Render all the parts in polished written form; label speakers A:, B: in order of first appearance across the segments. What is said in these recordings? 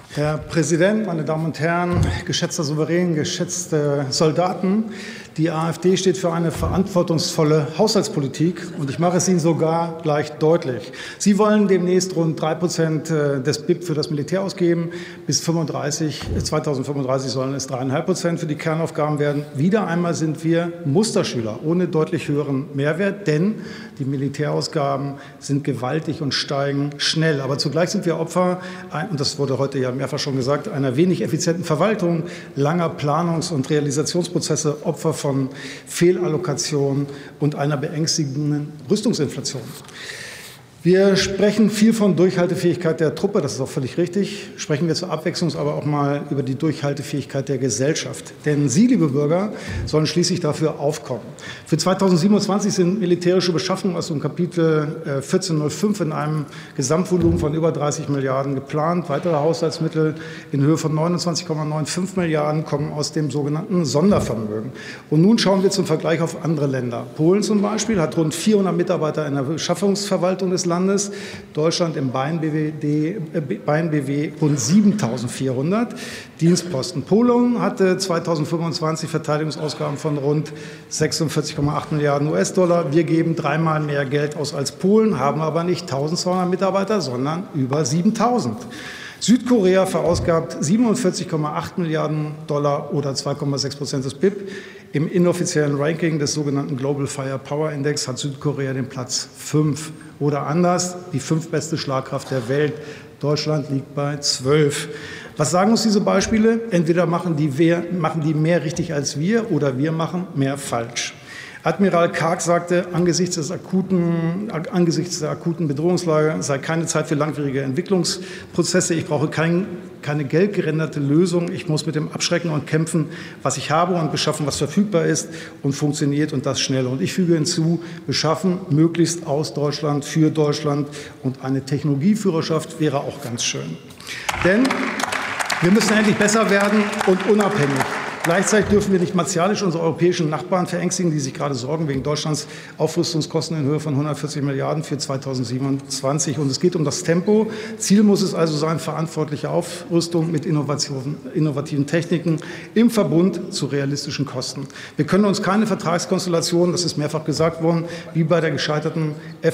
A: Herr Präsident, meine Damen und Herren, geschätzter Souverän, geschätzte Soldaten! Die AfD steht für eine verantwortungsvolle Haushaltspolitik, und ich mache es Ihnen sogar gleich deutlich. Sie wollen demnächst rund 3% des BIP für das Militär ausgeben. Bis 2035 sollen es 3,5% für die Kernaufgaben werden. Wieder einmal sind wir Musterschüler ohne deutlich höheren Mehrwert, denn die Militärausgaben sind gewaltig und steigen schnell. Aber zugleich sind wir Opfer, und das wurde heute ja mehrfach schon gesagt, einer wenig effizienten Verwaltung, langer Planungs- und Realisationsprozesse, Opfer von Fehlallokation und einer beängstigenden Rüstungsinflation. Wir sprechen viel von Durchhaltefähigkeit der Truppe, das ist auch völlig richtig. Sprechen wir zur Abwechslung aber auch mal über die Durchhaltefähigkeit der Gesellschaft. Denn Sie, liebe Bürger, sollen schließlich dafür aufkommen. Für 2027 sind militärische Beschaffungen aus dem Kapitel 1405 in einem Gesamtvolumen von über 30 Milliarden geplant. Weitere Haushaltsmittel in Höhe von 29,95 Milliarden kommen aus dem sogenannten Sondervermögen. Und nun schauen wir zum Vergleich auf andere Länder. Polen zum Beispiel hat rund 400 Mitarbeiter in der Beschaffungsverwaltung des Landes, Deutschland im BayernBW rund 7.400 Dienstposten. Polen hatte 2025 Verteidigungsausgaben von rund 46,8 Milliarden US-Dollar. Wir geben dreimal mehr Geld aus als Polen, haben aber nicht 1.200 Mitarbeiter, sondern über 7.000. Südkorea verausgabt 47,8 Milliarden Dollar oder 2,6% des BIP. Im inoffiziellen Ranking des sogenannten Global Firepower Index hat Südkorea den Platz 5. Oder anders, die 5. beste Schlagkraft der Welt. Deutschland liegt bei 12. Was sagen uns diese Beispiele? Entweder machen die mehr richtig als wir, oder wir machen mehr falsch. Admiral Karg sagte, angesichts der akuten Bedrohungslage sei keine Zeit für langwierige Entwicklungsprozesse. Ich brauche keine geldgerenderte Lösung. Ich muss mit dem Abschrecken und Kämpfen, was ich habe, und beschaffen, was verfügbar ist und funktioniert, und das schnell. Und ich füge hinzu, beschaffen möglichst aus Deutschland, für Deutschland, und eine Technologieführerschaft wäre auch ganz schön. Denn wir müssen endlich besser werden und unabhängig. Gleichzeitig dürfen wir nicht martialisch unsere europäischen Nachbarn verängstigen, die sich gerade sorgen wegen Deutschlands Aufrüstungskosten in Höhe von 140 Milliarden für 2027. Und es geht um das Tempo. Ziel muss es also sein, verantwortliche Aufrüstung mit innovativen Techniken im Verbund zu realistischen Kosten. Wir können uns keine Vertragskonstellation, das ist mehrfach gesagt worden, wie bei der gescheiterten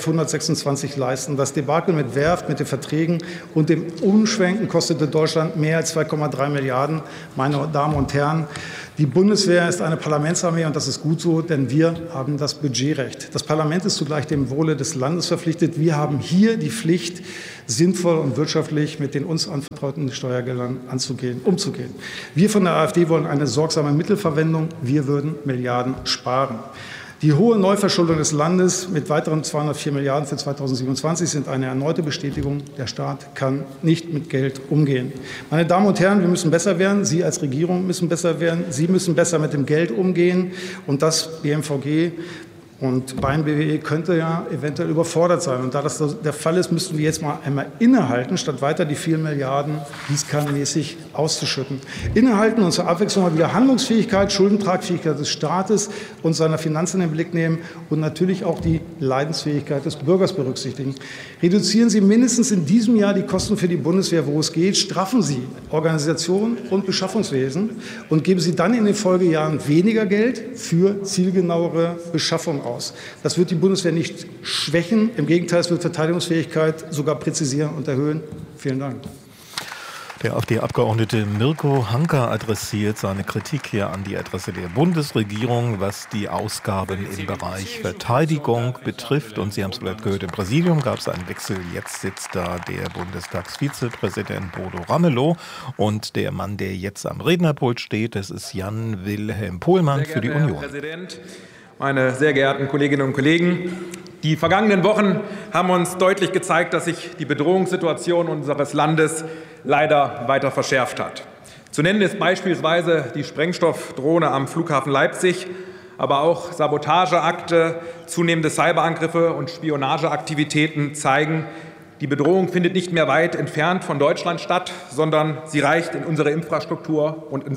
A: F-126 leisten. Das Debakel mit Werft, mit den Verträgen und dem Umschwenken kostete Deutschland mehr als 2,3 Milliarden. Meine Damen und Herren, die Bundeswehr ist eine Parlamentsarmee, und das ist gut so, denn wir haben das Budgetrecht. Das Parlament ist zugleich dem Wohle des Landes verpflichtet. Wir haben hier die Pflicht, sinnvoll und wirtschaftlich mit den uns anvertrauten Steuergeldern umzugehen. Wir von der AfD wollen eine sorgsame Mittelverwendung. Wir würden Milliarden sparen. Die hohe Neuverschuldung des Landes mit weiteren 204 Milliarden für 2027 sind eine erneute Bestätigung, der Staat kann nicht mit Geld umgehen. Meine Damen und Herren, wir müssen besser werden. Sie als Regierung müssen besser werden. Sie müssen besser mit dem Geld umgehen. Und das BMVG und BayernBW könnte ja eventuell überfordert sein. Und da das der Fall ist, müssten wir jetzt mal einmal innehalten, statt weiter die vielen Milliarden gießkannenmäßig auszuschütten. Innehalten und zur Abwechslung mal wieder Handlungsfähigkeit, Schuldentragfähigkeit des Staates und seiner Finanzen in den Blick nehmen und natürlich auch die Leidensfähigkeit des Bürgers berücksichtigen. Reduzieren Sie mindestens in diesem Jahr die Kosten für die Bundeswehr, wo es geht. Straffen Sie Organisation und Beschaffungswesen und geben Sie dann in den Folgejahren weniger Geld für zielgenauere Beschaffung aus. Das wird die Bundeswehr nicht schwächen. Im Gegenteil, es wird Verteidigungsfähigkeit sogar präzisieren und erhöhen. Vielen Dank.
B: Der AfD-Abgeordnete Mirko Hanka adressiert seine Kritik hier an die Adresse der Bundesregierung, was die Ausgaben im Bereich Verteidigung betrifft. Und Sie haben es vielleicht gehört, im Präsidium gab es einen Wechsel. Jetzt sitzt da der Bundestagsvizepräsident Bodo Ramelow. Und der Mann, der jetzt am Rednerpult steht, das ist Jan-Wilhelm Pohlmann für die Union.
C: Herr Präsident, meine sehr geehrten Kolleginnen und Kollegen! Die vergangenen Wochen haben uns deutlich gezeigt, dass sich die Bedrohungssituation unseres Landes leider weiter verschärft hat. Zu nennen ist beispielsweise die Sprengstoffdrohne am Flughafen Leipzig, aber auch Sabotageakte, zunehmende Cyberangriffe und Spionageaktivitäten zeigen, die Bedrohung findet nicht mehr weit entfernt von Deutschland statt, sondern sie reicht in unsere Infrastruktur und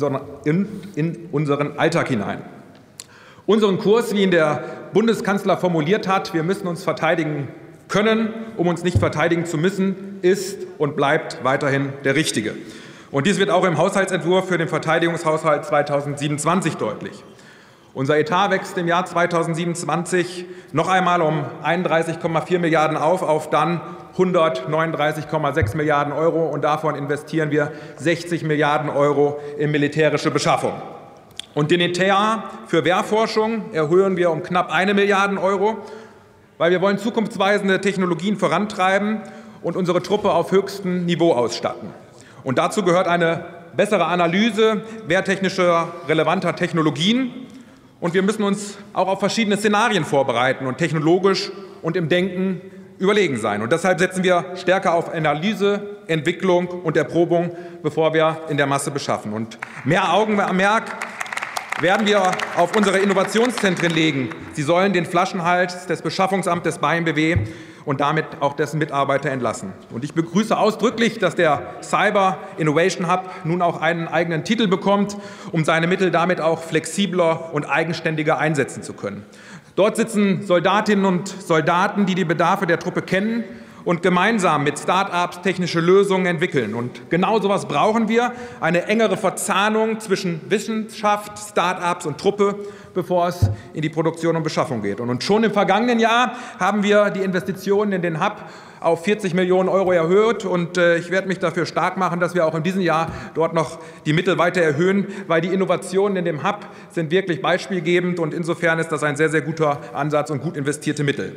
C: in unseren Alltag hinein. Unseren Kurs, wie ihn der Bundeskanzler formuliert hat, wir müssen uns verteidigen können, um uns nicht verteidigen zu müssen, ist und bleibt weiterhin der richtige. Und dies wird auch im Haushaltsentwurf für den Verteidigungshaushalt 2027 deutlich. Unser Etat wächst im Jahr 2027 noch einmal um 31,4 Milliarden auf dann 139,6 Milliarden Euro. Und davon investieren wir 60 Milliarden Euro in militärische Beschaffung. Und den Etat für Wehrforschung erhöhen wir um knapp 1 Milliarde Euro, weil wir wollen zukunftsweisende Technologien vorantreiben und unsere Truppe auf höchstem Niveau ausstatten. Und dazu gehört eine bessere Analyse wehrtechnischer relevanter Technologien. Und wir müssen uns auch auf verschiedene Szenarien vorbereiten und technologisch und im Denken überlegen sein. Und deshalb setzen wir stärker auf Analyse, Entwicklung und Erprobung, bevor wir in der Masse beschaffen. Und mehr Augenmerk werden wir auf unsere Innovationszentren legen. Sie sollen den Flaschenhals des Beschaffungsamtes BAINBw und damit auch dessen Mitarbeiter entlassen. Und ich begrüße ausdrücklich, dass der Cyber Innovation Hub nun auch einen eigenen Titel bekommt, um seine Mittel damit auch flexibler und eigenständiger einsetzen zu können. Dort sitzen Soldatinnen und Soldaten, die die Bedarfe der Truppe kennen und gemeinsam mit Start-ups technische Lösungen entwickeln. Und genau so etwas brauchen wir, eine engere Verzahnung zwischen Wissenschaft, Start-ups und Truppe, bevor es in die Produktion und Beschaffung geht. Und schon im vergangenen Jahr haben wir die Investitionen in den Hub auf 40 Millionen Euro erhöht. Und ich werde mich dafür stark machen, dass wir auch in diesem Jahr dort noch die Mittel weiter erhöhen, weil die Innovationen in dem Hub sind wirklich beispielgebend. Und insofern ist das ein sehr, sehr guter Ansatz und gut investierte Mittel.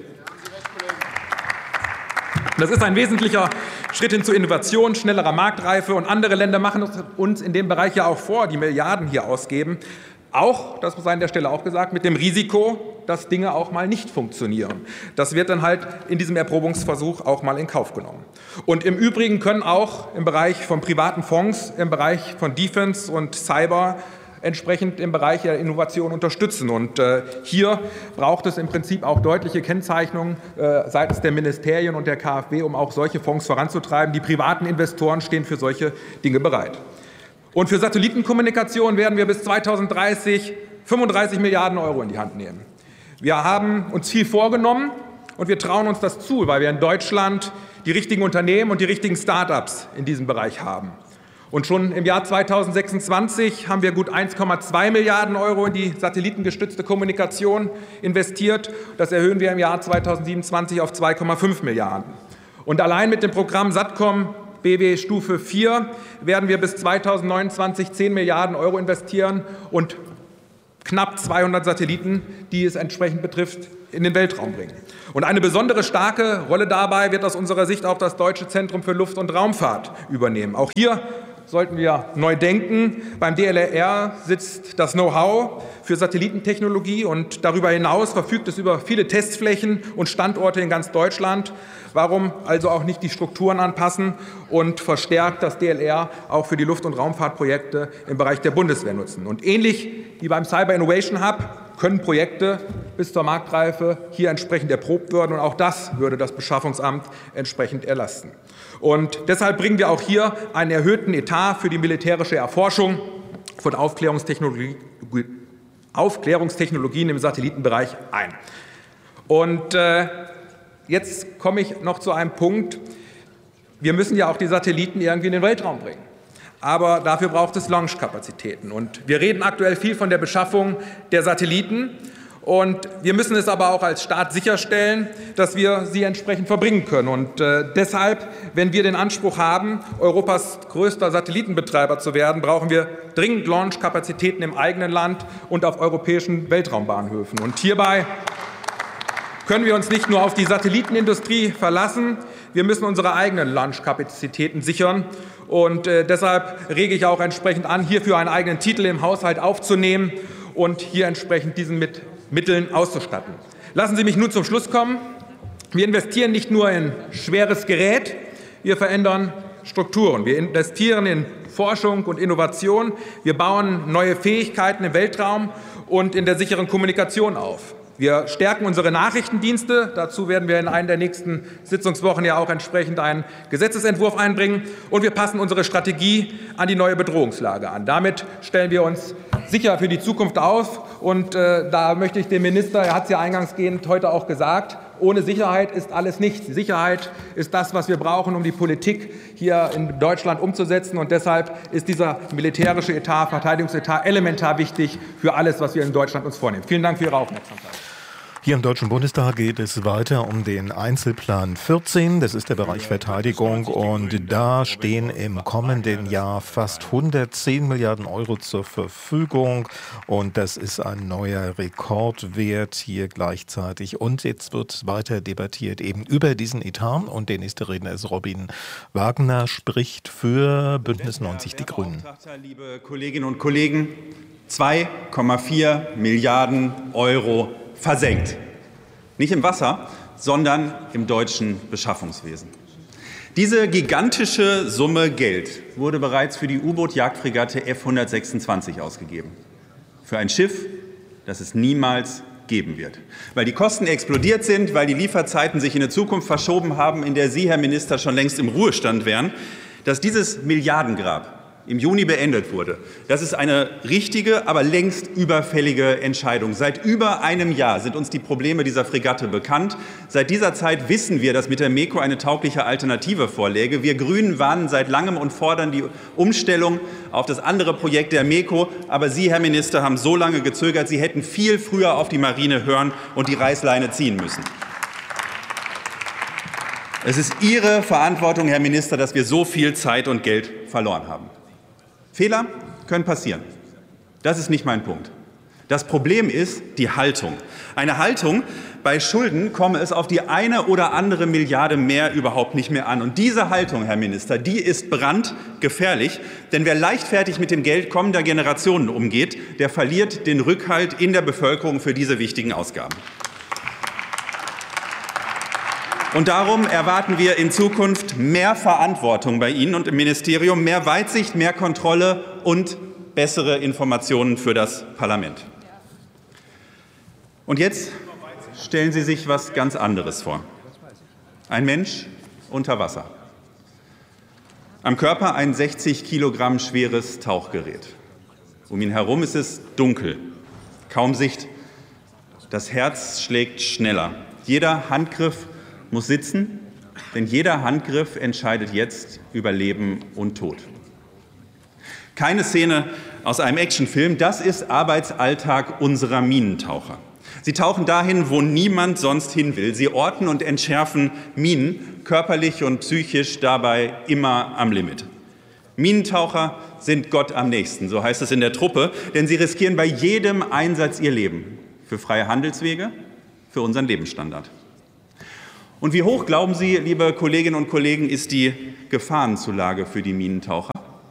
C: Das ist ein wesentlicher Schritt hin zur Innovation, schnellerer Marktreife. Und andere Länder machen uns in dem Bereich ja auch vor, die Milliarden hier ausgeben. Auch, das sei an der Stelle auch gesagt, mit dem Risiko, dass Dinge auch mal nicht funktionieren. Das wird dann halt in diesem Erprobungsversuch auch mal in Kauf genommen. Und im Übrigen können auch im Bereich von privaten Fonds, im Bereich von Defense und Cyber entsprechend im Bereich der Innovation unterstützen. Und hier braucht es im Prinzip auch deutliche Kennzeichnungen seitens der Ministerien und der KfW, um auch solche Fonds voranzutreiben. Die privaten Investoren stehen für solche Dinge bereit. Und für Satellitenkommunikation werden wir bis 2030 35 Milliarden Euro in die Hand nehmen. Wir haben uns viel vorgenommen und wir trauen uns das zu, weil wir in Deutschland die richtigen Unternehmen und die richtigen Start-ups in diesem Bereich haben. Und schon im Jahr 2026 haben wir gut 1,2 Milliarden Euro in die satellitengestützte Kommunikation investiert. Das erhöhen wir im Jahr 2027 auf 2,5 Milliarden. Und allein mit dem Programm SATCOM BW Stufe 4 werden wir bis 2029 10 Milliarden Euro investieren und knapp 200 Satelliten, die es entsprechend betrifft, in den Weltraum bringen. Und eine besondere starke Rolle dabei wird aus unserer Sicht auch das Deutsche Zentrum für Luft- und Raumfahrt übernehmen. Auch hier sollten wir neu denken. Beim DLR sitzt das Know-how für Satellitentechnologie und darüber hinaus verfügt es über viele Testflächen und Standorte in ganz Deutschland. Warum also auch nicht die Strukturen anpassen und verstärkt das DLR auch für die Luft- und Raumfahrtprojekte im Bereich der Bundeswehr nutzen? Und ähnlich wie beim Cyber Innovation Hub können Projekte bis zur Marktreife hier entsprechend erprobt werden. Und auch das würde das Beschaffungsamt entsprechend erlassen. Und deshalb bringen wir auch hier einen erhöhten Etat für die militärische Erforschung von Aufklärungstechnologien im Satellitenbereich ein. Und jetzt komme ich noch zu einem Punkt. Wir müssen ja auch die Satelliten irgendwie in den Weltraum bringen. Aber dafür braucht es Launchkapazitäten. Und wir reden aktuell viel von der Beschaffung der Satelliten. Und wir müssen es aber auch als Staat sicherstellen, dass wir sie entsprechend verbringen können. Und deshalb, wenn wir den Anspruch haben, Europas größter Satellitenbetreiber zu werden, brauchen wir dringend Launchkapazitäten im eigenen Land und auf europäischen Weltraumbahnhöfen. Und hierbei können wir uns nicht nur auf die Satellitenindustrie verlassen, wir müssen unsere eigenen Launchkapazitäten sichern. Und deshalb rege ich auch entsprechend an, hierfür einen eigenen Titel im Haushalt aufzunehmen und hier entsprechend diesen mit Mitteln auszustatten. Lassen Sie mich nun zum Schluss kommen. Wir investieren nicht nur in schweres Gerät, wir verändern Strukturen. Wir investieren in Forschung und Innovation, wir bauen neue Fähigkeiten im Weltraum und in der sicheren Kommunikation auf. Wir stärken unsere Nachrichtendienste. Dazu werden wir in einer der nächsten Sitzungswochen ja auch entsprechend einen Gesetzesentwurf einbringen. Und wir passen unsere Strategie an die neue Bedrohungslage an. Damit stellen wir uns sicher für die Zukunft auf. Und da möchte ich dem Minister, er hat es ja eingangsgehend heute auch gesagt, ohne Sicherheit ist alles nichts. Die Sicherheit ist das, was wir brauchen, um die Politik hier in Deutschland umzusetzen. Und deshalb ist dieser militärische Etat, Verteidigungsetat elementar wichtig für alles, was wir in Deutschland uns vornehmen. Vielen Dank für Ihre Aufmerksamkeit.
B: Hier im Deutschen Bundestag geht es weiter um den Einzelplan 14. Das ist der Bereich Verteidigung. Und da stehen im kommenden Jahr fast 110 Milliarden Euro zur Verfügung. Und das ist ein neuer Rekordwert hier gleichzeitig. Und jetzt wird weiter debattiert eben über diesen Etat. Und der nächste Redner ist Robin Wagner, spricht für Bündnis 90 Die Grünen.
D: Liebe Kolleginnen und Kollegen, 2,4 Milliarden Euro versenkt. Nicht im Wasser, sondern im deutschen Beschaffungswesen. Diese gigantische Summe Geld wurde bereits für die U-Boot-Jagdfregatte F-126 ausgegeben. Für ein Schiff, das es niemals geben wird. Weil die Kosten explodiert sind, weil die Lieferzeiten sich in eine Zukunft verschoben haben, in der Sie, Herr Minister, schon längst im Ruhestand wären, dass dieses Milliardengrab im Juni beendet wurde. Das ist eine richtige, aber längst überfällige Entscheidung. Seit über einem Jahr sind uns die Probleme dieser Fregatte bekannt. Seit dieser Zeit wissen wir, dass mit der MEKO eine taugliche Alternative vorläge. Wir Grünen warnen seit langem und fordern die Umstellung auf das andere Projekt der MEKO. Aber Sie, Herr Minister, haben so lange gezögert. Sie hätten viel früher auf die Marine hören und die Reißleine ziehen müssen. Es ist Ihre Verantwortung, Herr Minister, dass wir so viel Zeit und Geld verloren haben. Fehler können passieren. Das ist nicht mein Punkt. Das Problem ist die Haltung. Eine Haltung, bei Schulden komme es auf die eine oder andere Milliarde mehr überhaupt nicht mehr an. Und diese Haltung, Herr Minister, die ist brandgefährlich. Denn wer leichtfertig mit dem Geld kommender Generationen umgeht, der verliert den Rückhalt in der Bevölkerung für diese wichtigen Ausgaben. Und darum erwarten wir in Zukunft mehr Verantwortung bei Ihnen und im Ministerium, mehr Weitsicht, mehr Kontrolle und bessere Informationen für das Parlament. Und jetzt stellen Sie sich etwas ganz anderes vor. Ein Mensch unter Wasser. Am Körper ein 60 Kilogramm schweres Tauchgerät. Um ihn herum ist es dunkel, kaum Sicht. Das Herz schlägt schneller. Jeder Handgriff muss sitzen, denn jeder Handgriff entscheidet jetzt über Leben und Tod. Keine Szene aus einem Actionfilm, das ist Arbeitsalltag unserer Minentaucher. Sie tauchen dahin, wo niemand sonst hin will. Sie orten und entschärfen Minen, körperlich und psychisch dabei immer am Limit. Minentaucher sind Gott am nächsten, so heißt es in der Truppe, denn sie riskieren bei jedem Einsatz ihr Leben für freie Handelswege, für unseren Lebensstandard. Und wie hoch, glauben Sie, liebe Kolleginnen und Kollegen, ist die Gefahrenzulage für die Minentaucher?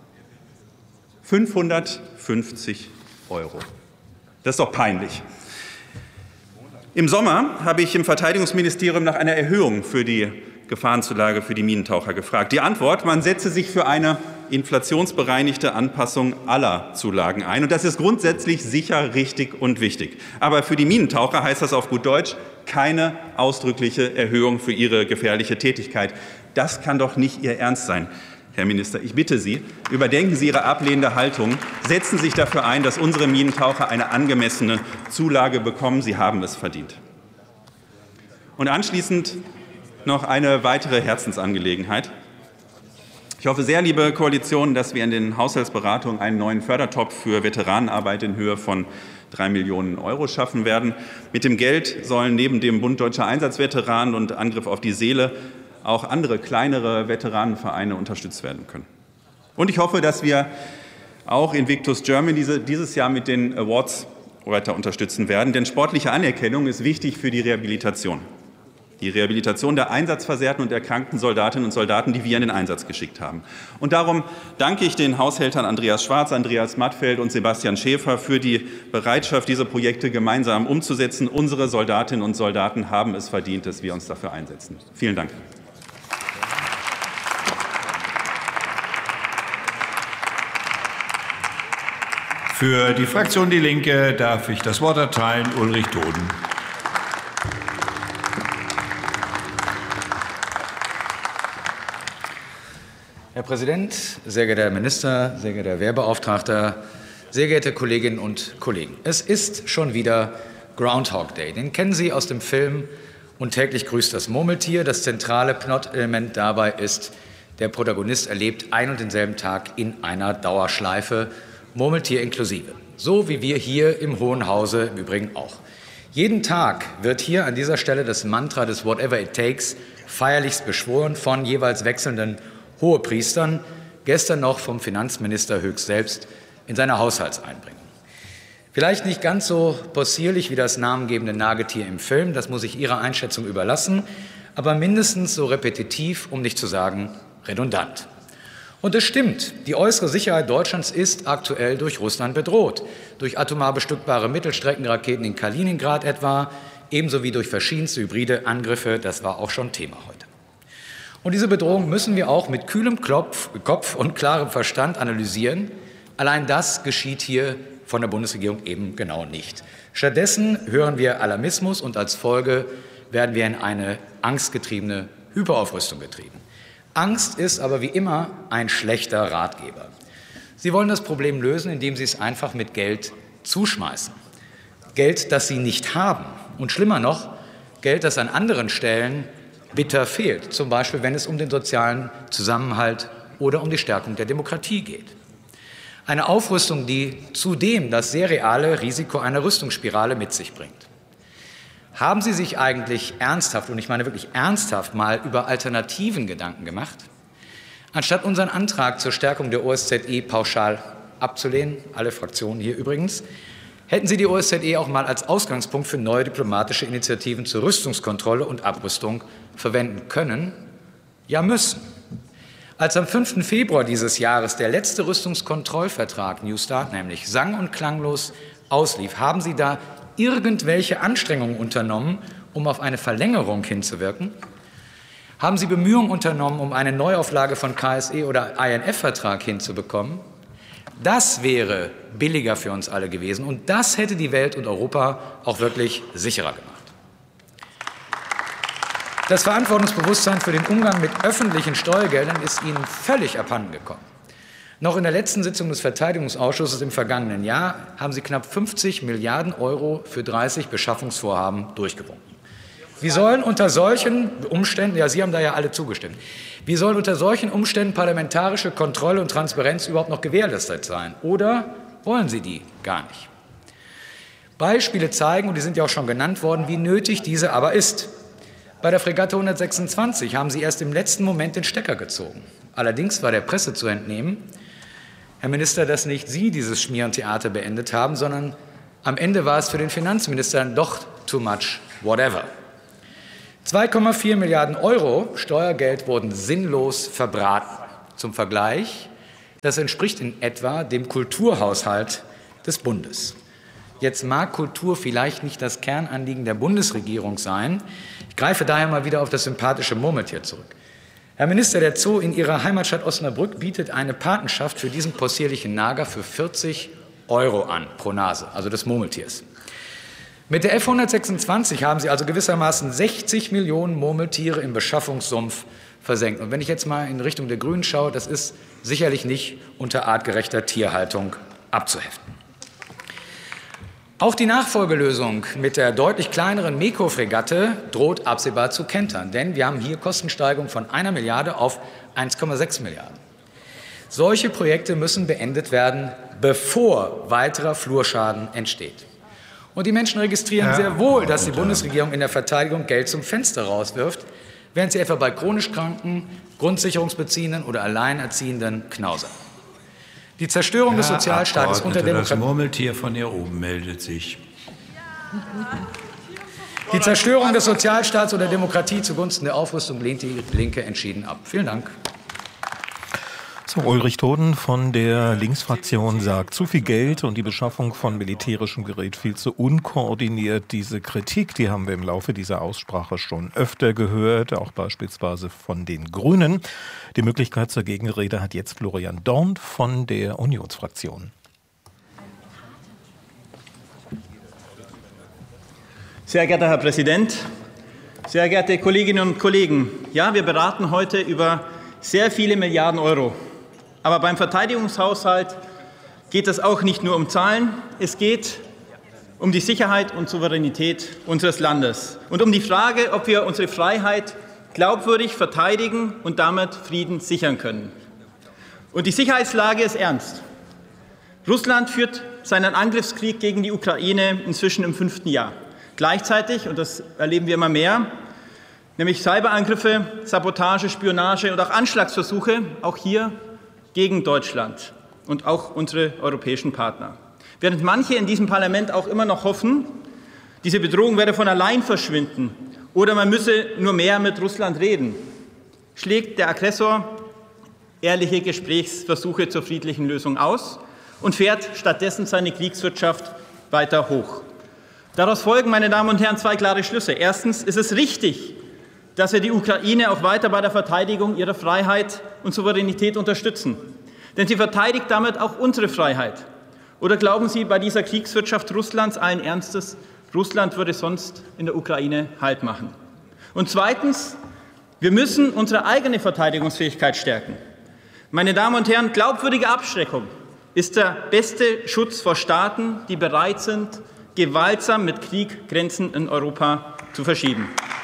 D: 550 €. Das ist doch peinlich. Im Sommer habe ich im Verteidigungsministerium nach einer Erhöhung für die Gefahrenzulage für die Minentaucher gefragt. Die Antwort: Man setze sich für eine inflationsbereinigte Anpassung aller Zulagen ein. Und das ist grundsätzlich sicher richtig und wichtig. Aber für die Minentaucher heißt das auf gut Deutsch keine ausdrückliche Erhöhung für ihre gefährliche Tätigkeit. Das kann doch nicht Ihr Ernst sein, Herr Minister. Ich bitte Sie, überdenken Sie Ihre ablehnende Haltung. Setzen Sie sich dafür ein, dass unsere Minentaucher eine angemessene Zulage bekommen. Sie haben es verdient. Und anschließend noch eine weitere Herzensangelegenheit. Ich hoffe sehr, liebe Koalition, dass wir in den Haushaltsberatungen einen neuen Fördertopf für Veteranenarbeit in Höhe von 3 Millionen € schaffen werden. Mit dem Geld sollen neben dem Bund Deutscher Einsatzveteranen und Angriff auf die Seele auch andere kleinere Veteranenvereine unterstützt werden können. Und ich hoffe, dass wir auch Invictus Germany dieses Jahr mit den Awards weiter unterstützen werden, denn sportliche Anerkennung ist wichtig für die Rehabilitation. Die Rehabilitation der einsatzversehrten und erkrankten Soldatinnen und Soldaten, die wir in den Einsatz geschickt haben. Und darum danke ich den Haushältern Andreas Schwarz, Andreas Mattfeld und Sebastian Schäfer für die Bereitschaft, diese Projekte gemeinsam umzusetzen. Unsere Soldatinnen und Soldaten haben es verdient, dass wir uns dafür einsetzen. Vielen Dank.
E: Für die Fraktion Die Linke darf ich das Wort erteilen Ulrich Toden.
F: Herr Präsident, sehr geehrter Herr Minister, sehr geehrter Herr Wehrbeauftragter, sehr geehrte Kolleginnen und Kollegen. Es ist schon wieder Groundhog Day. Den kennen Sie aus dem Film und täglich grüßt das Murmeltier. Das zentrale Plot-Element dabei ist, der Protagonist erlebt ein und denselben Tag in einer Dauerschleife, Murmeltier inklusive. So wie wir hier im Hohen Hause im Übrigen auch. Jeden Tag wird hier an dieser Stelle das Mantra des Whatever it takes feierlichst beschworen von jeweils wechselnden Hohepriestern, gestern noch vom Finanzminister Höchst selbst in seiner Haushaltseinbringung. Vielleicht nicht ganz so possierlich wie das namengebende Nagetier im Film, das muss ich Ihrer Einschätzung überlassen, aber mindestens so repetitiv, um nicht zu sagen redundant. Und es stimmt, die äußere Sicherheit Deutschlands ist aktuell durch Russland bedroht, durch atomar bestückbare Mittelstreckenraketen in Kaliningrad etwa, ebenso wie durch verschiedenste hybride Angriffe, das war auch schon Thema heute. Und diese Bedrohung müssen wir auch mit kühlem Kopf und klarem Verstand analysieren. Allein das geschieht hier von der Bundesregierung eben genau nicht. Stattdessen hören wir Alarmismus und als Folge werden wir in eine angstgetriebene Hyperaufrüstung getrieben. Angst ist aber wie immer ein schlechter Ratgeber. Sie wollen das Problem lösen, indem Sie es einfach mit Geld zuschmeißen. Geld, das Sie nicht haben. Und schlimmer noch, Geld, das an anderen Stellen bitter fehlt. Zum Beispiel, wenn es um den sozialen Zusammenhalt oder um die Stärkung der Demokratie geht. Eine Aufrüstung, die zudem das sehr reale Risiko einer Rüstungsspirale mit sich bringt. Haben Sie sich eigentlich ernsthaft, und ich meine wirklich ernsthaft, mal über Alternativen Gedanken gemacht? Anstatt unseren Antrag zur Stärkung der OSZE pauschal abzulehnen, alle Fraktionen hier übrigens, hätten Sie die OSZE auch mal als Ausgangspunkt für neue diplomatische Initiativen zur Rüstungskontrolle und Abrüstung verwenden können, ja müssen. Als am 5. Februar dieses Jahres der letzte Rüstungskontrollvertrag New Start nämlich sang- und klanglos auslief, haben Sie da irgendwelche Anstrengungen unternommen, um auf eine Verlängerung hinzuwirken? Haben Sie Bemühungen unternommen, um eine Neuauflage von KSE oder INF-Vertrag hinzubekommen? Das wäre billiger für uns alle gewesen und das hätte die Welt und Europa auch wirklich sicherer gemacht. Das Verantwortungsbewusstsein für den Umgang mit öffentlichen Steuergeldern ist Ihnen völlig abhanden gekommen. Noch in der letzten Sitzung des Verteidigungsausschusses im vergangenen Jahr haben Sie knapp 50 Milliarden € für 30 Beschaffungsvorhaben durchgewunken. Wie sollen unter solchen Umständen, ja, Sie haben da ja alle zugestimmt, wie soll unter solchen Umständen parlamentarische Kontrolle und Transparenz überhaupt noch gewährleistet sein? Oder wollen Sie die gar nicht? Beispiele zeigen, und die sind ja auch schon genannt worden, wie nötig diese aber ist. Bei der Fregatte 126 haben Sie erst im letzten Moment den Stecker gezogen. Allerdings war der Presse zu entnehmen, Herr Minister, dass nicht Sie dieses Schmierentheater beendet haben, sondern am Ende war es für den Finanzminister dann doch too much whatever. 2,4 Milliarden € Steuergeld wurden sinnlos verbraten. Zum Vergleich, das entspricht in etwa dem Kulturhaushalt des Bundes. Jetzt mag Kultur vielleicht nicht das Kernanliegen der Bundesregierung sein. Ich greife daher mal wieder auf das sympathische Murmeltier zurück. Herr Minister, der Zoo in Ihrer Heimatstadt Osnabrück bietet eine Patenschaft für diesen possierlichen Nager für 40 € an pro Nase, also des Murmeltiers. Mit der F-126 haben Sie also gewissermaßen 60 Millionen Murmeltiere im Beschaffungssumpf versenkt. Und wenn ich jetzt mal in Richtung der Grünen schaue, das ist sicherlich nicht unter artgerechter Tierhaltung abzuheften. Auch die Nachfolgelösung mit der deutlich kleineren MEKO-Fregatte droht absehbar zu kentern, denn wir haben hier Kostensteigerung von 1 Milliarde auf 1,6 Milliarden. Solche Projekte müssen beendet werden, bevor weiterer Flurschaden entsteht. Und die Menschen registrieren sehr wohl, dass die Bundesregierung in der Verteidigung Geld zum Fenster rauswirft, während sie etwa bei chronisch Kranken, Grundsicherungsbeziehenden oder Alleinerziehenden knausern. Die Zerstörung des Sozialstaates unter Demokratie.
E: Das Murmeltier von hier oben meldet sich.
F: Die Zerstörung des Sozialstaats oder Demokratie zugunsten der Aufrüstung lehnt die Linke entschieden ab. Vielen Dank.
B: So, Ulrich Toden von der Linksfraktion sagt, zu viel Geld und die Beschaffung von militärischem Gerät viel zu unkoordiniert. Diese Kritik, die haben wir im Laufe dieser Aussprache schon öfter gehört, auch beispielsweise von den Grünen. Die Möglichkeit zur Gegenrede hat jetzt Florian Dorn von der Unionsfraktion.
G: Sehr geehrter Herr Präsident, sehr geehrte Kolleginnen und Kollegen! Ja, wir beraten heute über sehr viele Milliarden Euro. Aber beim Verteidigungshaushalt geht es auch nicht nur um Zahlen. Es geht um die Sicherheit und Souveränität unseres Landes und um die Frage, ob wir unsere Freiheit glaubwürdig verteidigen und damit Frieden sichern können. Und die Sicherheitslage ist ernst. Russland führt seinen Angriffskrieg gegen die Ukraine inzwischen im 5. Jahr. Gleichzeitig, und das erleben wir immer mehr, nämlich Cyberangriffe, Sabotage, Spionage und auch Anschlagsversuche, auch hier gegen Deutschland und auch unsere europäischen Partner. Während manche in diesem Parlament auch immer noch hoffen, diese Bedrohung werde von allein verschwinden oder man müsse nur mehr mit Russland reden, schlägt der Aggressor ehrliche Gesprächsversuche zur friedlichen Lösung aus und fährt stattdessen seine Kriegswirtschaft weiter hoch. Daraus folgen, meine Damen und Herren, 2 klare Schlüsse. Erstens ist es richtig, dass wir die Ukraine auch weiter bei der Verteidigung ihrer Freiheit und Souveränität unterstützen. Denn sie verteidigt damit auch unsere Freiheit. Oder glauben Sie bei dieser Kriegswirtschaft Russlands allen Ernstes, Russland würde sonst in der Ukraine Halt machen? Und zweitens, wir müssen unsere eigene Verteidigungsfähigkeit stärken. Meine Damen und Herren, glaubwürdige Abschreckung ist der beste Schutz vor Staaten, die bereit sind, gewaltsam mit Krieg Grenzen in Europa zu verschieben.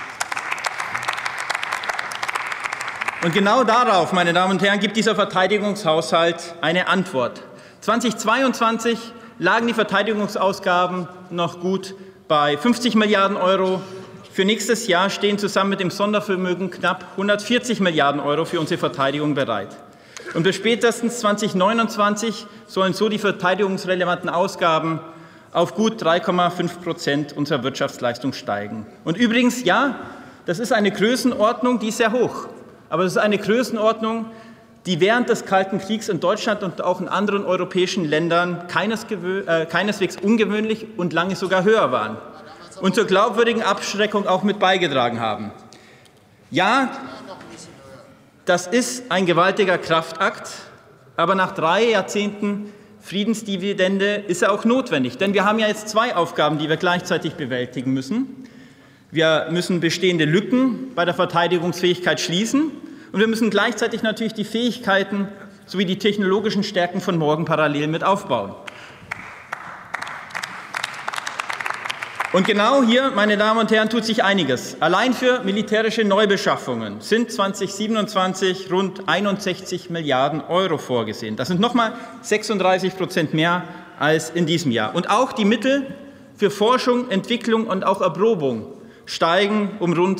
G: Und genau darauf, meine Damen und Herren, gibt dieser Verteidigungshaushalt eine Antwort. 2022 lagen die Verteidigungsausgaben noch gut bei 50 Milliarden Euro. Für nächstes Jahr stehen zusammen mit dem Sondervermögen knapp 140 Milliarden Euro für unsere Verteidigung bereit. Und bis spätestens 2029 sollen so die verteidigungsrelevanten Ausgaben auf gut 3,5% unserer Wirtschaftsleistung steigen. Und übrigens, ja, das ist eine Größenordnung, die ist sehr hoch. Aber es ist eine Größenordnung, die während des Kalten Kriegs in Deutschland und auch in anderen europäischen Ländern keineswegs ungewöhnlich und lange sogar höher waren und zur glaubwürdigen Abschreckung auch mit beigetragen haben. Ja, das ist ein gewaltiger Kraftakt, aber nach 3 Jahrzehnten Friedensdividende ist er auch notwendig. Denn wir haben ja jetzt 2 Aufgaben, die wir gleichzeitig bewältigen müssen. Wir müssen bestehende Lücken bei der Verteidigungsfähigkeit schließen und wir müssen gleichzeitig natürlich die Fähigkeiten sowie die technologischen Stärken von morgen parallel mit aufbauen. Und genau hier, meine Damen und Herren, tut sich einiges. Allein für militärische Neubeschaffungen sind 2027 rund 61 Milliarden Euro vorgesehen. Das sind nochmal 36% mehr als in diesem Jahr. Und auch die Mittel für Forschung, Entwicklung und auch Erprobung steigen um rund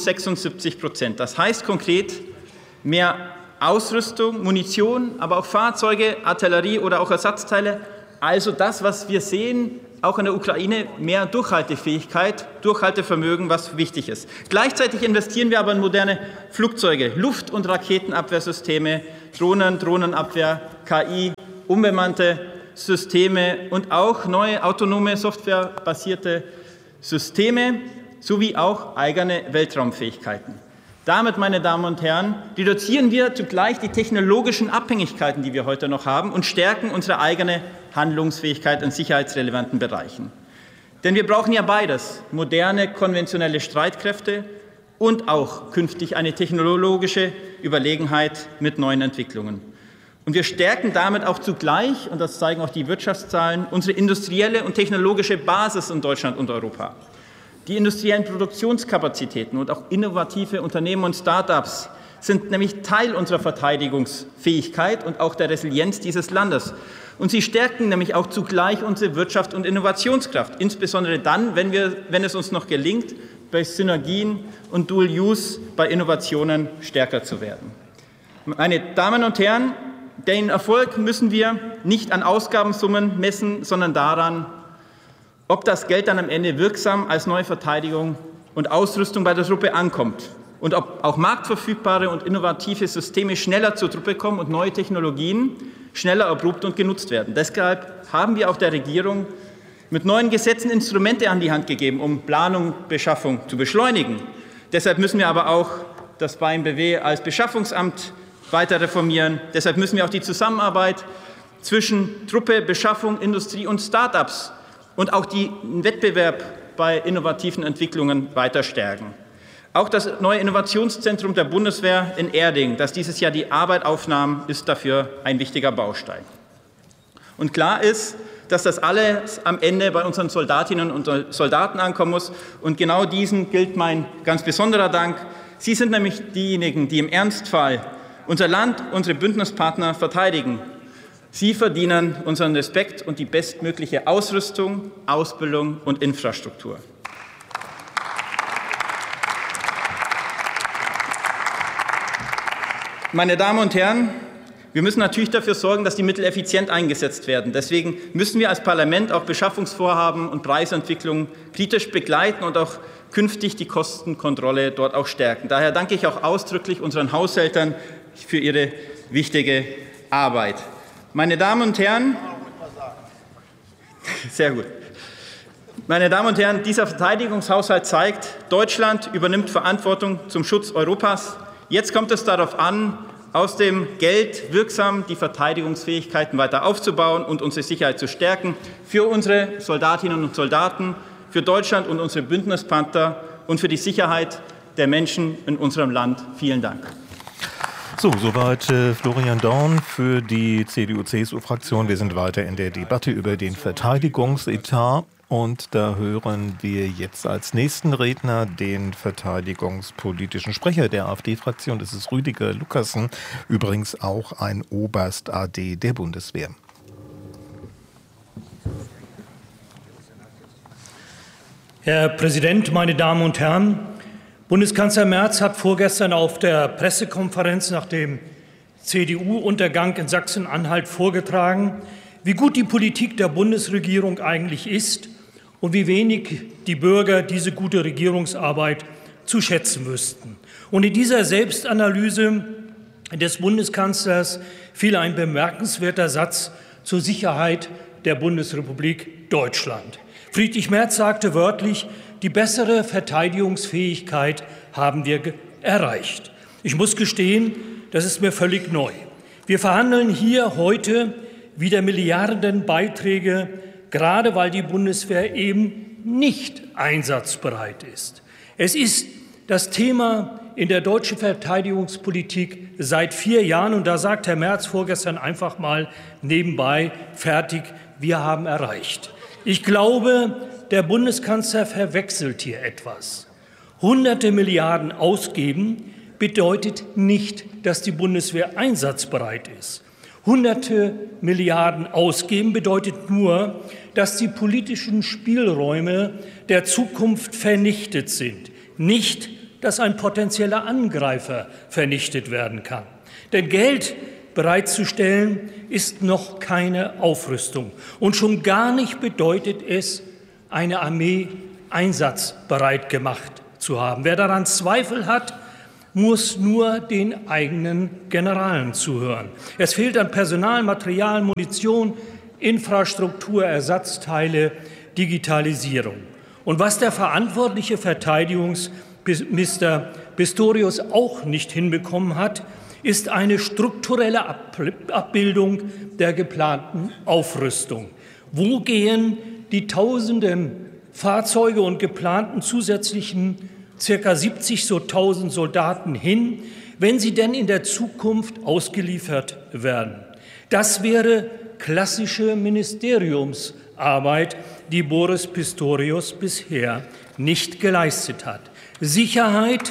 G: 76%. Das heißt konkret mehr Ausrüstung, Munition, aber auch Fahrzeuge, Artillerie oder auch Ersatzteile. Also das, was wir sehen, auch in der Ukraine, mehr Durchhaltefähigkeit, Durchhaltevermögen, was wichtig ist. Gleichzeitig investieren wir aber in moderne Flugzeuge, Luft- und Raketenabwehrsysteme, Drohnen, Drohnenabwehr, KI, unbemannte Systeme und auch neue autonome, softwarebasierte Systeme sowie auch eigene Weltraumfähigkeiten. Damit, meine Damen und Herren, reduzieren wir zugleich die technologischen Abhängigkeiten, die wir heute noch haben, und stärken unsere eigene Handlungsfähigkeit in sicherheitsrelevanten Bereichen. Denn wir brauchen ja beides, moderne, konventionelle Streitkräfte und auch künftig eine technologische Überlegenheit mit neuen Entwicklungen. Und wir stärken damit auch zugleich, und das zeigen auch die Wirtschaftszahlen, unsere industrielle und technologische Basis in Deutschland und Europa. Die industriellen Produktionskapazitäten und auch innovative Unternehmen und Start-ups sind nämlich Teil unserer Verteidigungsfähigkeit und auch der Resilienz dieses Landes. Und sie stärken nämlich auch zugleich unsere Wirtschaft und Innovationskraft, insbesondere dann, wenn es uns noch gelingt, bei Synergien und Dual Use bei Innovationen stärker zu werden. Meine Damen und Herren, den Erfolg müssen wir nicht an Ausgabensummen messen, sondern daran, ob das Geld dann am Ende wirksam als neue Verteidigung und Ausrüstung bei der Truppe ankommt und ob auch marktverfügbare und innovative Systeme schneller zur Truppe kommen und neue Technologien schneller erprobt und genutzt werden. Deshalb haben wir auch der Regierung mit neuen Gesetzen Instrumente an die Hand gegeben, um Planung und Beschaffung zu beschleunigen. Deshalb müssen wir aber auch das BAINBw als Beschaffungsamt weiter reformieren. Deshalb müssen wir auch die Zusammenarbeit zwischen Truppe, Beschaffung, Industrie und Start-ups und auch den Wettbewerb bei innovativen Entwicklungen weiter stärken. Auch das neue Innovationszentrum der Bundeswehr in Erding, das dieses Jahr die Arbeit aufnahm, ist dafür ein wichtiger Baustein. Und klar ist, dass das alles am Ende bei unseren Soldatinnen und Soldaten ankommen muss. Und genau diesen gilt mein ganz besonderer Dank. Sie sind nämlich diejenigen, die im Ernstfall unser Land, unsere Bündnispartner verteidigen. Sie verdienen unseren Respekt und die bestmögliche Ausrüstung, Ausbildung und Infrastruktur. Meine Damen und Herren, wir müssen natürlich dafür sorgen, dass die Mittel effizient eingesetzt werden. Deswegen müssen wir als Parlament auch Beschaffungsvorhaben und Preisentwicklung kritisch begleiten und auch künftig die Kostenkontrolle dort auch stärken. Daher danke ich auch ausdrücklich unseren Haushältern für ihre wichtige Arbeit. Meine Damen und Herren, sehr gut. Meine Damen und Herren, dieser Verteidigungshaushalt zeigt, Deutschland übernimmt Verantwortung zum Schutz Europas. Jetzt kommt es darauf an, aus dem Geld wirksam die Verteidigungsfähigkeiten weiter aufzubauen und unsere Sicherheit zu stärken, für unsere Soldatinnen und Soldaten, für Deutschland und unsere Bündnispartner und für die Sicherheit der Menschen in unserem Land. Vielen Dank.
B: So, soweit Florian Dorn für die CDU-CSU-Fraktion. Wir sind weiter in der Debatte über den Verteidigungsetat. Und da hören wir jetzt als nächsten Redner den verteidigungspolitischen Sprecher der AfD-Fraktion. Das ist Rüdiger Lukassen, übrigens auch ein Oberst AD der Bundeswehr.
H: Herr Präsident, meine Damen und Herren! Bundeskanzler Merz hat vorgestern auf der Pressekonferenz nach dem CDU-Untergang in Sachsen-Anhalt vorgetragen, wie gut die Politik der Bundesregierung eigentlich ist und wie wenig die Bürger diese gute Regierungsarbeit zu schätzen wüssten. Und in dieser Selbstanalyse des Bundeskanzlers fiel ein bemerkenswerter Satz zur Sicherheit der Bundesrepublik Deutschland. Friedrich Merz sagte wörtlich, die bessere Verteidigungsfähigkeit haben wir erreicht. Ich muss gestehen, das ist mir völlig neu. Wir verhandeln hier heute wieder Milliardenbeiträge, gerade weil die Bundeswehr eben nicht einsatzbereit ist. Es ist das Thema in der deutschen Verteidigungspolitik seit 4 Jahren. Und da sagt Herr Merz vorgestern einfach mal nebenbei, fertig, wir haben erreicht. Ich glaube, der Bundeskanzler verwechselt hier etwas. Hunderte Milliarden ausgeben bedeutet nicht, dass die Bundeswehr einsatzbereit ist. Hunderte Milliarden ausgeben bedeutet nur, dass die politischen Spielräume der Zukunft vernichtet sind. Nicht, dass ein potenzieller Angreifer vernichtet werden kann. Denn Geld bereitzustellen ist noch keine Aufrüstung. Und schon gar nicht bedeutet es, eine Armee einsatzbereit gemacht zu haben. Wer daran Zweifel hat, muss nur den eigenen Generalen zuhören. Es fehlt an Personal, Material, Munition, Infrastruktur, Ersatzteile, Digitalisierung. Und was der verantwortliche Verteidigungsminister Pistorius auch nicht hinbekommen hat, ist eine strukturelle Abbildung der geplanten Aufrüstung. Wo gehen die tausenden Fahrzeuge und geplanten zusätzlichen ca. 70 so 1000 Soldaten hin, wenn sie denn in der Zukunft ausgeliefert werden? Das wäre klassische Ministeriumsarbeit, die Boris Pistorius bisher nicht geleistet hat. Sicherheit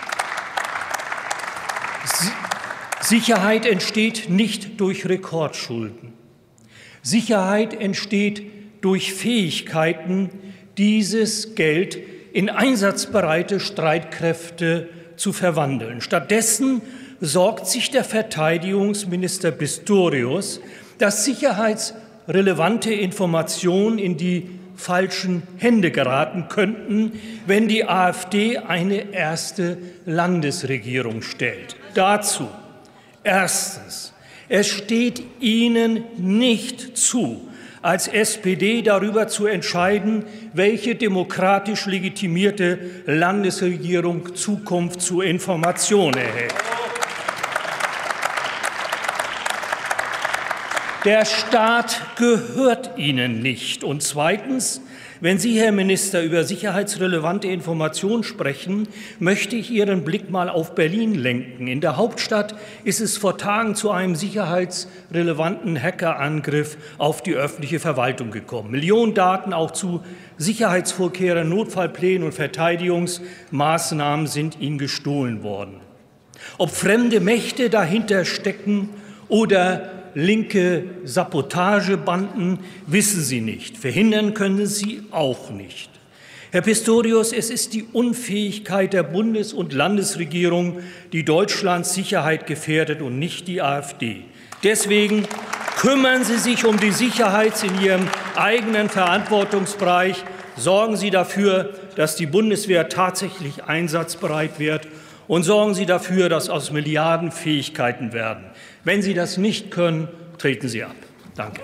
H: entsteht nicht durch Rekordschulden. Sicherheit entsteht durch Fähigkeiten, dieses Geld in einsatzbereite Streitkräfte zu verwandeln. Stattdessen sorgt sich der Verteidigungsminister Pistorius, dass sicherheitsrelevante Informationen in die falschen Hände geraten könnten, wenn die AfD eine erste Landesregierung stellt. Dazu erstens: Es steht Ihnen nicht zu, als SPD darüber zu entscheiden, welche demokratisch legitimierte Landesregierung Zukunft zu Informationen erhält. Der Staat gehört Ihnen nicht. Und zweitens, wenn Sie, Herr Minister, über sicherheitsrelevante Informationen sprechen, möchte ich Ihren Blick mal auf Berlin lenken. In der Hauptstadt ist es vor Tagen zu einem sicherheitsrelevanten Hackerangriff auf die öffentliche Verwaltung gekommen. Millionen Daten auch zu Sicherheitsvorkehrungen, Notfallplänen und Verteidigungsmaßnahmen sind Ihnen gestohlen worden. Ob fremde Mächte dahinter stecken oder linke Sabotagebanden, wissen Sie nicht. Verhindern können Sie auch nicht. Herr Pistorius, es ist die Unfähigkeit der Bundes- und Landesregierung, die Deutschlands Sicherheit gefährdet und nicht die AfD. Deswegen kümmern Sie sich um die Sicherheit in Ihrem eigenen Verantwortungsbereich. Sorgen Sie dafür, dass die Bundeswehr tatsächlich einsatzbereit wird. Und sorgen Sie dafür, dass aus Milliarden Fähigkeiten werden. Wenn Sie das nicht können, treten Sie ab. Danke.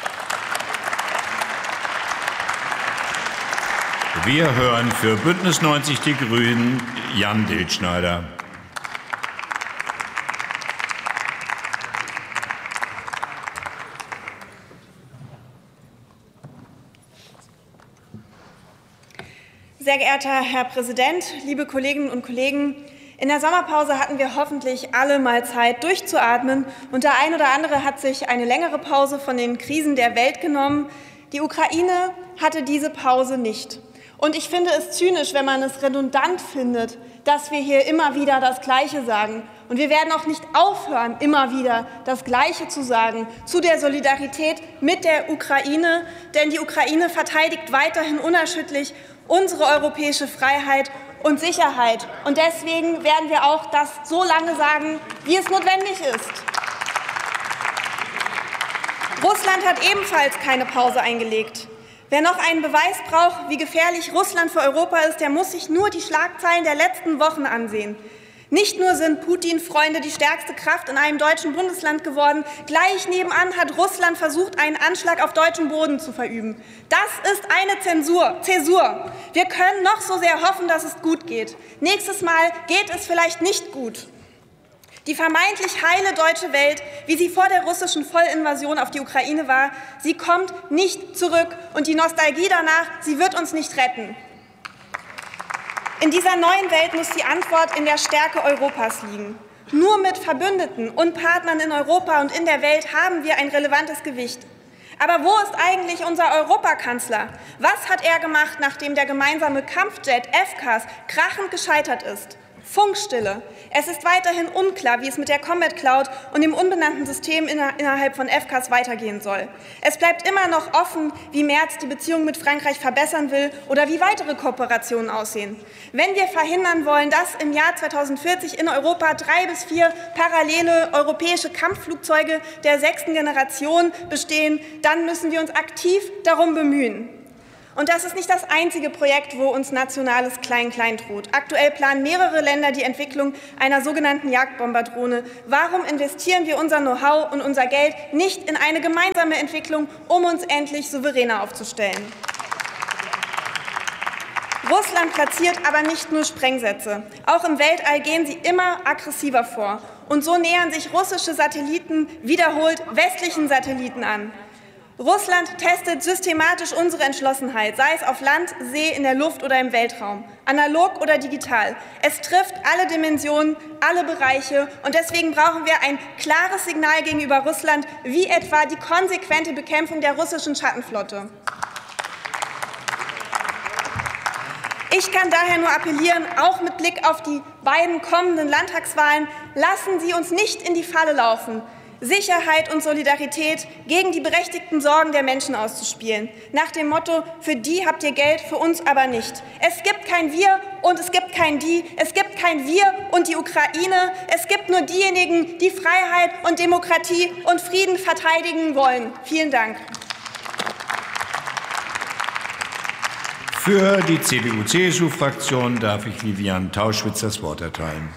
E: Wir hören für Bündnis 90 Die Grünen Jan Diltschneider.
I: Sehr geehrter Herr Präsident, liebe Kolleginnen und Kollegen! In der Sommerpause hatten wir hoffentlich alle mal Zeit, durchzuatmen. Und der ein oder andere hat sich eine längere Pause von den Krisen der Welt genommen. Die Ukraine hatte diese Pause nicht. Und ich finde es zynisch, wenn man es redundant findet, dass wir hier immer wieder das Gleiche sagen. Und wir werden auch nicht aufhören, immer wieder das Gleiche zu sagen zu der Solidarität mit der Ukraine. Denn die Ukraine verteidigt weiterhin unerschütterlich unsere europäische Freiheit und Sicherheit. Und deswegen werden wir auch das so lange sagen, wie es notwendig ist. Russland hat ebenfalls keine Pause eingelegt. Wer noch einen Beweis braucht, wie gefährlich Russland für Europa ist, der muss sich nur die Schlagzeilen der letzten Wochen ansehen. Nicht nur sind Putin-Freunde die stärkste Kraft in einem deutschen Bundesland geworden, gleich nebenan hat Russland versucht, einen Anschlag auf deutschem Boden zu verüben. Das ist eine Zäsur. Wir können noch so sehr hoffen, dass es gut geht. Nächstes Mal geht es vielleicht nicht gut. Die vermeintlich heile deutsche Welt, wie sie vor der russischen Vollinvasion auf die Ukraine war, sie kommt nicht zurück. Und die Nostalgie danach, sie wird uns nicht retten. In dieser neuen Welt muss die Antwort in der Stärke Europas liegen. Nur mit Verbündeten und Partnern in Europa und in der Welt haben wir ein relevantes Gewicht. Aber wo ist eigentlich unser Europakanzler? Was hat er gemacht, nachdem der gemeinsame Kampfjet FCAS krachend gescheitert ist? Funkstille. Es ist weiterhin unklar, wie es mit der Combat Cloud und dem unbenannten System innerhalb von FCAS weitergehen soll. Es bleibt immer noch offen, wie Merz die Beziehung mit Frankreich verbessern will oder wie weitere Kooperationen aussehen. Wenn wir verhindern wollen, dass im Jahr 2040 in Europa 3 bis 4 parallele europäische Kampfflugzeuge der 6. Generation bestehen, dann müssen wir uns aktiv darum bemühen. Und das ist nicht das einzige Projekt, wo uns nationales Klein-Klein droht. Aktuell planen mehrere Länder die Entwicklung einer sogenannten Jagdbomberdrohne. Warum investieren wir unser Know-how und unser Geld nicht in eine gemeinsame Entwicklung, um uns endlich souveräner aufzustellen? Russland platziert aber nicht nur Sprengsätze. Auch im Weltall gehen sie immer aggressiver vor. Und so nähern sich russische Satelliten wiederholt westlichen Satelliten an. Russland testet systematisch unsere Entschlossenheit, sei es auf Land, See, in der Luft oder im Weltraum, analog oder digital. Es trifft alle Dimensionen, alle Bereiche. Und deswegen brauchen wir ein klares Signal gegenüber Russland, wie etwa die konsequente Bekämpfung der russischen Schattenflotte. Ich kann daher nur appellieren, auch mit Blick auf die beiden kommenden Landtagswahlen, lassen Sie uns nicht in die Falle laufen, Sicherheit und Solidarität gegen die berechtigten Sorgen der Menschen auszuspielen. Nach dem Motto, für die habt ihr Geld, für uns aber nicht. Es gibt kein Wir und es gibt kein Die. Es gibt kein Wir und die Ukraine. Es gibt nur diejenigen, die Freiheit und Demokratie und Frieden verteidigen wollen. Vielen Dank.
E: Für die CDU-CSU-Fraktion darf ich Vivian Tauschwitz das Wort erteilen.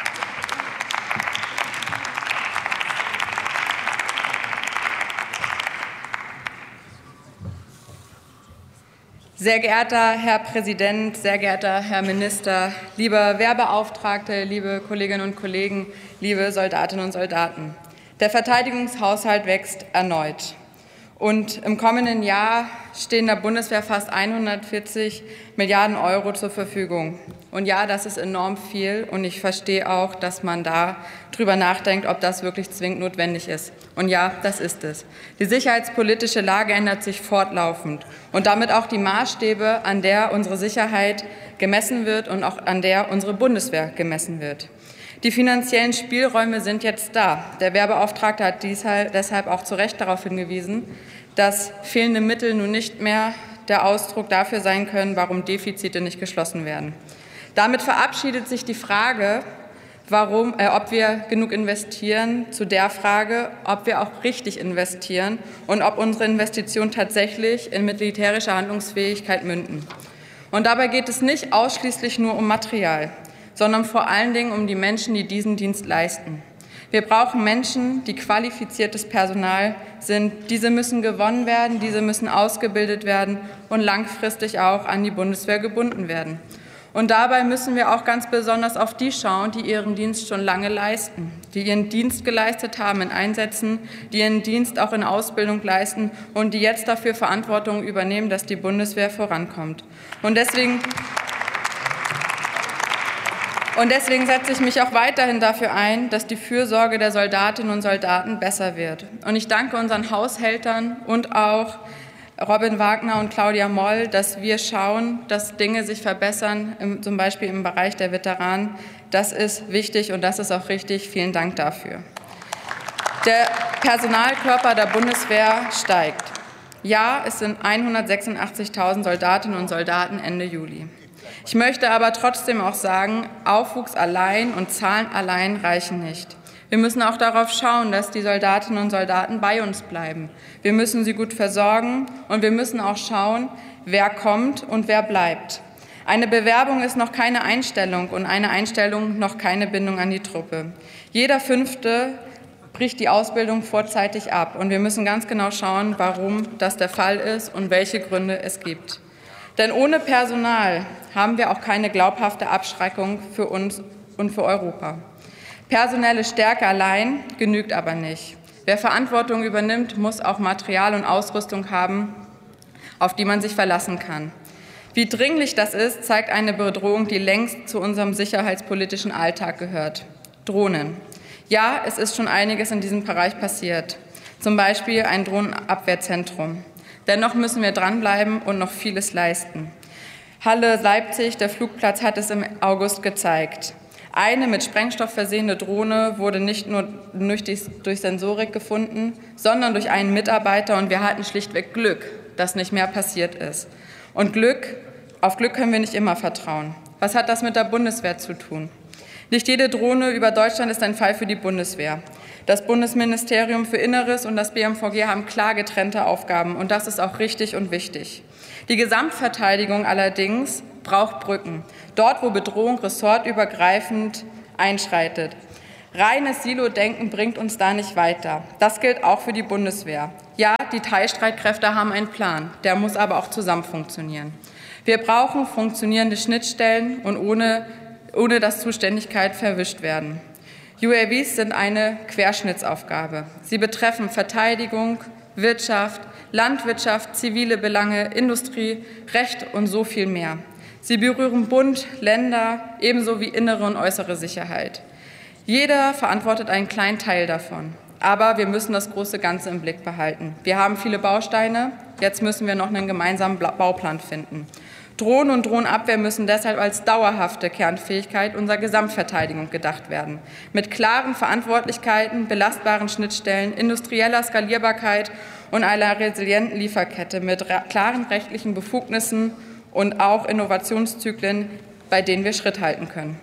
J: Sehr geehrter Herr Präsident, sehr geehrter Herr Minister, liebe Wehrbeauftragte, liebe Kolleginnen und Kollegen, liebe Soldatinnen und Soldaten. Der Verteidigungshaushalt wächst erneut. Und im kommenden Jahr stehen der Bundeswehr fast 140 Milliarden Euro zur Verfügung. Und ja, das ist enorm viel. Und ich verstehe auch, dass man da drüber nachdenkt, ob das wirklich zwingend notwendig ist. Und ja, das ist es. Die sicherheitspolitische Lage ändert sich fortlaufend. Und damit auch die Maßstäbe, an der unsere Sicherheit gemessen wird und auch an der unsere Bundeswehr gemessen wird. Die finanziellen Spielräume sind jetzt da. Der Wehrbeauftragte hat deshalb auch zu Recht darauf hingewiesen, dass fehlende Mittel nun nicht mehr der Ausdruck dafür sein können, warum Defizite nicht geschlossen werden. Damit verabschiedet sich die Frage, ob wir genug investieren, zu der Frage, ob wir auch richtig investieren und ob unsere Investitionen tatsächlich in militärische Handlungsfähigkeit münden. Und dabei geht es nicht ausschließlich nur um Material, sondern vor allen Dingen um die Menschen, die diesen Dienst leisten. Wir brauchen Menschen, die qualifiziertes Personal sind. Diese müssen gewonnen werden, diese müssen ausgebildet werden und langfristig auch an die Bundeswehr gebunden werden. Und dabei müssen wir auch ganz besonders auf die schauen, die ihren Dienst schon lange leisten, die ihren Dienst geleistet haben in Einsätzen, die ihren Dienst auch in Ausbildung leisten und die jetzt dafür Verantwortung übernehmen, dass die Bundeswehr vorankommt. Und deswegen setze ich mich auch weiterhin dafür ein, dass die Fürsorge der Soldatinnen und Soldaten besser wird. Und ich danke unseren Haushältern und auch Robin Wagner und Claudia Moll, dass wir schauen, dass Dinge sich verbessern, zum Beispiel im Bereich der Veteranen. Das ist wichtig und das ist auch richtig. Vielen Dank dafür. Der Personalkörper der Bundeswehr steigt. Ja, es sind 186.000 Soldatinnen und Soldaten Ende Juli. Ich möchte aber trotzdem auch sagen, Aufwuchs allein und Zahlen allein reichen nicht. Wir müssen auch darauf schauen, dass die Soldatinnen und Soldaten bei uns bleiben. Wir müssen sie gut versorgen und wir müssen auch schauen, wer kommt und wer bleibt. Eine Bewerbung ist noch keine Einstellung und eine Einstellung noch keine Bindung an die Truppe. Jeder Fünfte bricht die Ausbildung vorzeitig ab und wir müssen ganz genau schauen, warum das der Fall ist und welche Gründe es gibt. Denn ohne Personal haben wir auch keine glaubhafte Abschreckung für uns und für Europa. Personelle Stärke allein genügt aber nicht. Wer Verantwortung übernimmt, muss auch Material und Ausrüstung haben, auf die man sich verlassen kann. Wie dringlich das ist, zeigt eine Bedrohung, die längst zu unserem sicherheitspolitischen Alltag gehört. Drohnen. Ja, es ist schon einiges in diesem Bereich passiert. Zum Beispiel ein Drohnenabwehrzentrum. Dennoch müssen wir dranbleiben und noch vieles leisten. Halle-Leipzig, der Flugplatz, hat es im August gezeigt. Eine mit Sprengstoff versehene Drohne wurde nicht nur durch Sensorik gefunden, sondern durch einen Mitarbeiter. Und wir hatten schlichtweg Glück, dass nicht mehr passiert ist. Und auf Glück können wir nicht immer vertrauen. Was hat das mit der Bundeswehr zu tun? Nicht jede Drohne über Deutschland ist ein Fall für die Bundeswehr. Das Bundesministerium für Inneres und das BMVG haben klar getrennte Aufgaben. Und das ist auch richtig und wichtig. Die Gesamtverteidigung allerdings braucht Brücken. Dort, wo Bedrohung ressortübergreifend einschreitet. Reines Silo-Denken bringt uns da nicht weiter. Das gilt auch für die Bundeswehr. Ja, die Teilstreitkräfte haben einen Plan. Der muss aber auch zusammen funktionieren. Wir brauchen funktionierende Schnittstellen und ohne dass Zuständigkeiten verwischt werden. UAVs sind eine Querschnittsaufgabe. Sie betreffen Verteidigung, Wirtschaft, Landwirtschaft, zivile Belange, Industrie, Recht und so viel mehr. Sie berühren Bund, Länder, ebenso wie innere und äußere Sicherheit. Jeder verantwortet einen kleinen Teil davon. Aber wir müssen das große Ganze im Blick behalten. Wir haben viele Bausteine, jetzt müssen wir noch einen gemeinsamen Bauplan finden. Drohnen und Drohnenabwehr müssen deshalb als dauerhafte Kernfähigkeit unserer Gesamtverteidigung gedacht werden. Mit klaren Verantwortlichkeiten, belastbaren Schnittstellen, industrieller Skalierbarkeit und einer resilienten Lieferkette mit klaren rechtlichen Befugnissen und auch Innovationszyklen, bei denen wir Schritt halten können.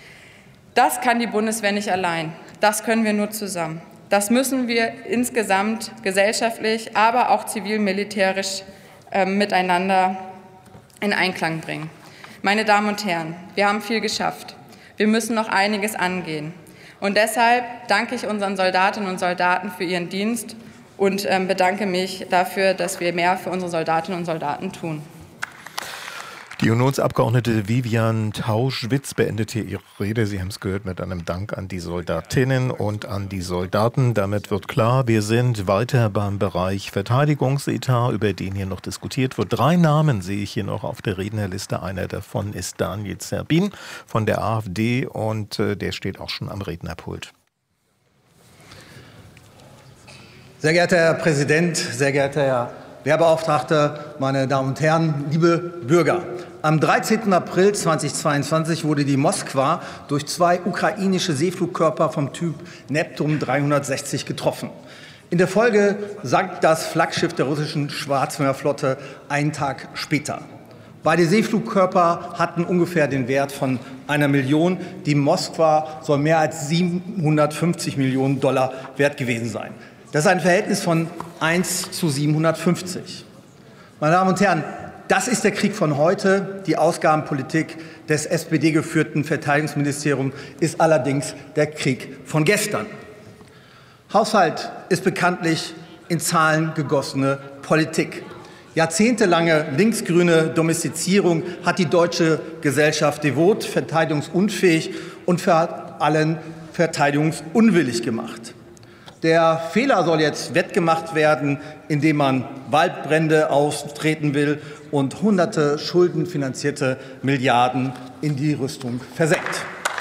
J: Das kann die Bundeswehr nicht allein. Das können wir nur zusammen. Das müssen wir insgesamt gesellschaftlich, aber auch zivil-militärisch miteinander in Einklang bringen. Meine Damen und Herren, wir haben viel geschafft. Wir müssen noch einiges angehen. Und deshalb danke ich unseren Soldatinnen und Soldaten für ihren Dienst und bedanke mich dafür, dass wir mehr für unsere Soldatinnen und Soldaten tun.
B: Die Unionsabgeordnete Vivian Tauschwitz beendete ihre Rede, Sie haben es gehört, mit einem Dank an die Soldatinnen und an die Soldaten. Damit wird klar, wir sind weiter beim Bereich Verteidigungsetat, über den hier noch diskutiert wird. 3 Namen sehe ich hier noch auf der Rednerliste. Einer davon ist Daniel Zerbin von der AfD und der steht auch schon am Rednerpult.
K: Sehr geehrter Herr Präsident, sehr geehrter Herr Wehrbeauftragter, meine Damen und Herren, liebe Bürger! Am 13. April 2022 wurde die Moskwa durch 2 ukrainische Seeflugkörper vom Typ Neptun 360 getroffen. In der Folge sank das Flaggschiff der russischen Schwarzmeerflotte einen Tag später. Beide Seeflugkörper hatten ungefähr den Wert von 1 Million. Die Moskwa soll mehr als 750 Millionen Dollar wert gewesen sein. Das ist ein Verhältnis von 1 zu 750. Meine Damen und Herren, das ist der Krieg von heute. Die Ausgabenpolitik des SPD-geführten Verteidigungsministeriums ist allerdings der Krieg von gestern. Haushalt ist bekanntlich in Zahlen gegossene Politik. Jahrzehntelange linksgrüne Domestizierung hat die deutsche Gesellschaft devot, verteidigungsunfähig und vor allem verteidigungsunwillig gemacht. Der Fehler soll jetzt wettgemacht werden, indem man Waldbrände austreten will und hunderte schuldenfinanzierte Milliarden in die Rüstung versenkt.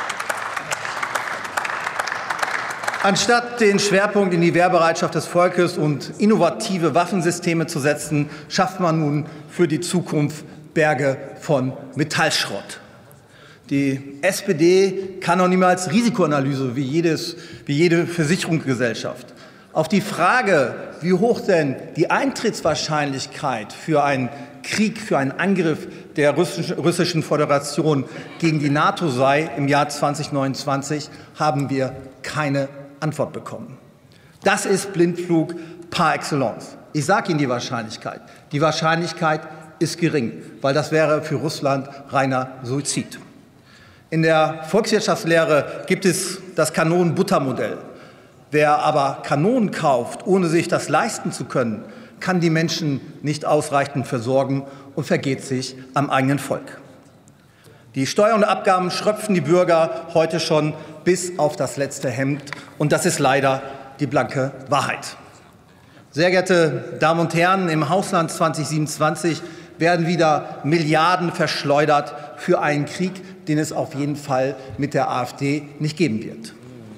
K: Anstatt den Schwerpunkt in die Wehrbereitschaft des Volkes und innovative Waffensysteme zu setzen, schafft man nun für die Zukunft Berge von Metallschrott. Die SPD kann noch niemals Risikoanalyse wie jede Versicherungsgesellschaft. Auf die Frage, wie hoch denn die Eintrittswahrscheinlichkeit für einen Krieg, für einen Angriff der russischen Föderation gegen die NATO sei im Jahr 2029, haben wir keine Antwort bekommen. Das ist Blindflug par excellence. Ich sage Ihnen die Wahrscheinlichkeit. Die Wahrscheinlichkeit ist gering, weil das wäre für Russland reiner Suizid. In der Volkswirtschaftslehre gibt es das Kanonenbuttermodell. Wer aber Kanonen kauft, ohne sich das leisten zu können, kann die Menschen nicht ausreichend versorgen und vergeht sich am eigenen Volk. Die Steuern und Abgaben schröpfen die Bürger heute schon bis auf das letzte Hemd. Und das ist leider die blanke Wahrheit. Sehr geehrte Damen und Herren, im Haushaltsland 2027 werden wieder Milliarden verschleudert für einen Krieg, den es auf jeden Fall mit der AfD nicht geben wird.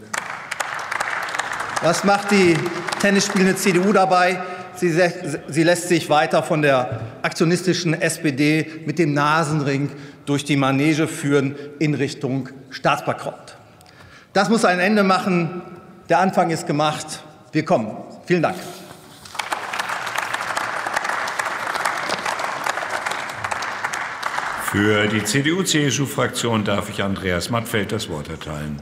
K: Was macht die tennisspielende CDU dabei? Sie lässt sich weiter von der aktionistischen SPD mit dem Nasenring durch die Manege führen in Richtung Staatsbankrott. Das muss ein Ende machen. Der Anfang ist gemacht. Wir kommen. Vielen Dank.
E: Für die CDU-CSU-Fraktion darf ich Andreas Mattfeld das Wort erteilen.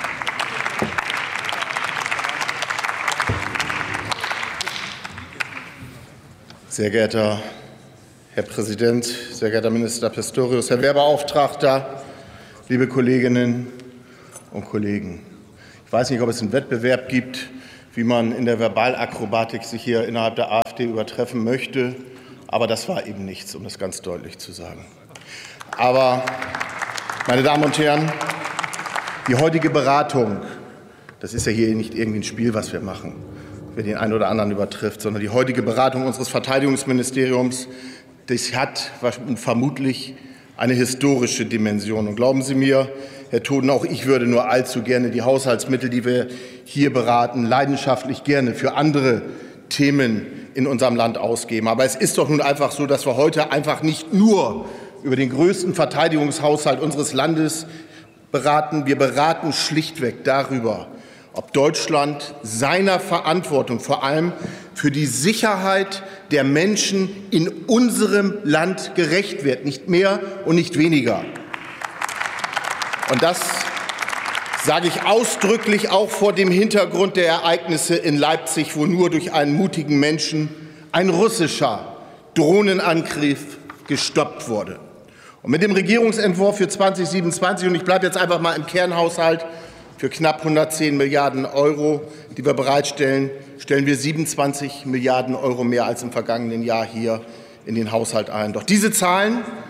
L: Sehr geehrter Herr Präsident, sehr geehrter Minister Pistorius, Herr Wehrbeauftragter, liebe Kolleginnen und Kollegen! Ich weiß nicht, ob es einen Wettbewerb gibt, wie man in der Verbalakrobatik sich hier innerhalb der AfD übertreffen möchte, aber das war eben nichts, um das ganz deutlich zu sagen. Aber, meine Damen und Herren, die heutige Beratung, das ist ja hier nicht irgendwie ein Spiel, was wir machen, wer den einen oder anderen übertrifft, sondern die heutige Beratung unseres Verteidigungsministeriums, das hat vermutlich eine historische Dimension. Und glauben Sie mir, Herr Toden, auch ich würde nur allzu gerne die Haushaltsmittel, die wir hier beraten, leidenschaftlich gerne für andere Themen in unserem Land ausgeben. Aber es ist doch nun einfach so, dass wir heute einfach nicht nur über den größten Verteidigungshaushalt unseres Landes beraten. Wir beraten schlichtweg darüber, ob Deutschland seiner Verantwortung vor allem für die Sicherheit der Menschen in unserem Land gerecht wird, nicht mehr und nicht weniger. Und das sage ich ausdrücklich auch vor dem Hintergrund der Ereignisse in Leipzig, wo nur durch einen mutigen Menschen ein russischer Drohnenangriff gestoppt wurde. Und mit dem Regierungsentwurf für 2027, und ich bleibe jetzt einfach mal im Kernhaushalt, für knapp 110 Milliarden Euro, die wir bereitstellen, stellen wir 27 Milliarden Euro mehr als im vergangenen Jahr hier in den Haushalt ein. Doch diese Zahlen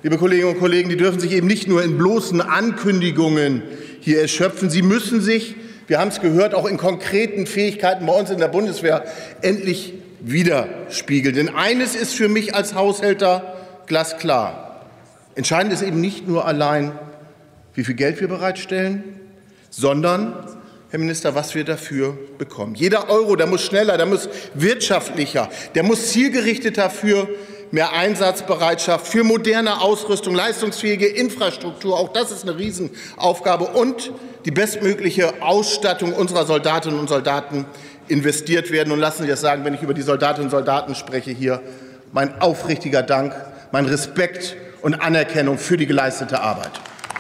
L: liebe Kolleginnen und Kollegen, die dürfen sich eben nicht nur in bloßen Ankündigungen hier erschöpfen. Sie müssen sich, wir haben es gehört, auch in konkreten Fähigkeiten bei uns in der Bundeswehr endlich widerspiegeln. Denn eines ist für mich als Haushälter glasklar. Entscheidend ist eben nicht nur allein, wie viel Geld wir bereitstellen, sondern, Herr Minister, was wir dafür bekommen. Jeder Euro, der muss schneller, der muss wirtschaftlicher, der muss zielgerichteter für mehr Einsatzbereitschaft, für moderne Ausrüstung, leistungsfähige Infrastruktur, auch das ist eine Riesenaufgabe, und die bestmögliche Ausstattung unserer Soldatinnen und Soldaten investiert werden. Und lassen Sie das sagen, wenn ich über die Soldatinnen und Soldaten spreche, hier mein aufrichtiger Dank, mein Respekt und Anerkennung für die geleistete Arbeit.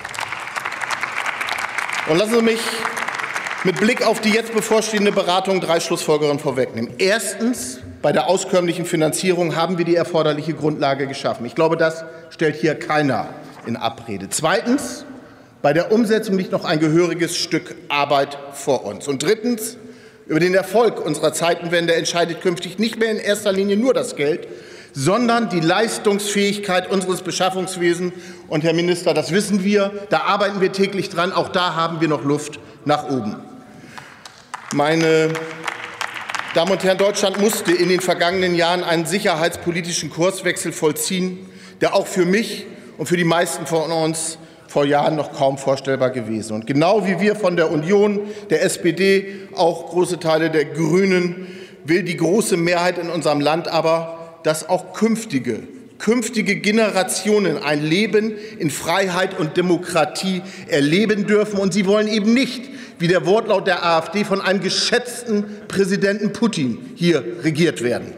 L: Und lassen Sie mich mit Blick auf die jetzt bevorstehende Beratung 3 Schlussfolgerungen vorwegnehmen. Erstens, bei der auskömmlichen Finanzierung haben wir die erforderliche Grundlage geschaffen. Ich glaube, das stellt hier keiner in Abrede. Zweitens, bei der Umsetzung liegt noch ein gehöriges Stück Arbeit vor uns. Und drittens, über den Erfolg unserer Zeitenwende entscheidet künftig nicht mehr in erster Linie nur das Geld, sondern die Leistungsfähigkeit unseres Beschaffungswesens. Und Herr Minister, das wissen wir, da arbeiten wir täglich dran, auch da haben wir noch Luft nach oben. Meine Damen und Herren, Deutschland musste in den vergangenen Jahren einen sicherheitspolitischen Kurswechsel vollziehen, der auch für mich und für die meisten von uns vor Jahren noch kaum vorstellbar gewesen. Und genau wie wir von der Union, der SPD, auch große Teile der Grünen, will die große Mehrheit in unserem Land aber, dass auch künftige Generationen ein Leben in Freiheit und Demokratie erleben dürfen. Und sie wollen eben nicht, wie der Wortlaut der AfD, von einem geschätzten Präsidenten Putin hier regiert werden.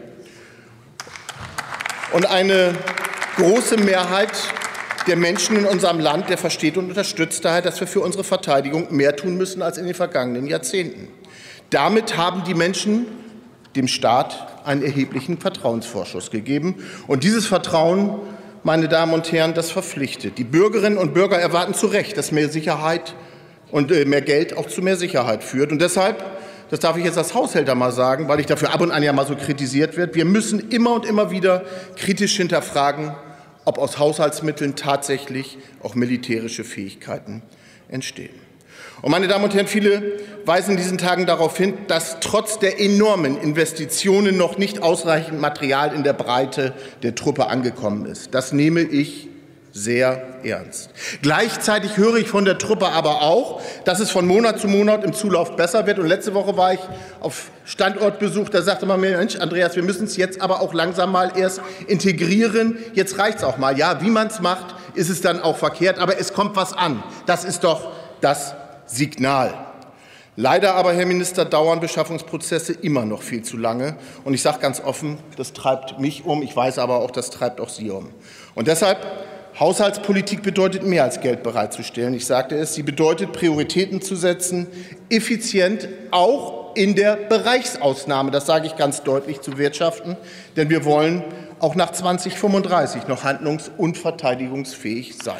L: Und eine große Mehrheit der Menschen in unserem Land, der versteht und unterstützt daher, dass wir für unsere Verteidigung mehr tun müssen als in den vergangenen Jahrzehnten. Damit haben die Menschen dem Staat einen erheblichen Vertrauensvorschuss gegeben. Und dieses Vertrauen, meine Damen und Herren, das verpflichtet. Die Bürgerinnen und Bürger erwarten zu Recht, dass mehr Sicherheit und mehr Geld auch zu mehr Sicherheit führt. Und deshalb, das darf ich jetzt als Haushälter mal sagen, weil ich dafür ab und an ja mal so kritisiert werde, wir müssen immer und immer wieder kritisch hinterfragen, ob aus Haushaltsmitteln tatsächlich auch militärische Fähigkeiten entstehen. Und meine Damen und Herren, viele weisen in diesen Tagen darauf hin, dass trotz der enormen Investitionen noch nicht ausreichend Material in der Breite der Truppe angekommen ist. Das nehme ich sehr ernst. Gleichzeitig höre ich von der Truppe aber auch, dass es von Monat zu Monat im Zulauf besser wird. Und letzte Woche war ich auf Standortbesuch, da sagte man mir, Mensch, Andreas, wir müssen es jetzt aber auch langsam mal erst integrieren. Jetzt reicht es auch mal. Ja, wie man es macht, ist es dann auch verkehrt, aber es kommt was an. Das ist doch das Signal. Leider aber, Herr Minister, dauern Beschaffungsprozesse immer noch viel zu lange. Und ich sage ganz offen, das treibt mich um. Ich weiß aber auch, das treibt auch Sie um. Und deshalb, Haushaltspolitik bedeutet mehr als Geld bereitzustellen. Ich sagte es, sie bedeutet, Prioritäten zu setzen, effizient auch in der Bereichsausnahme, das sage ich ganz deutlich, zu wirtschaften. Denn wir wollen auch nach 2035 noch handlungs- und verteidigungsfähig sein.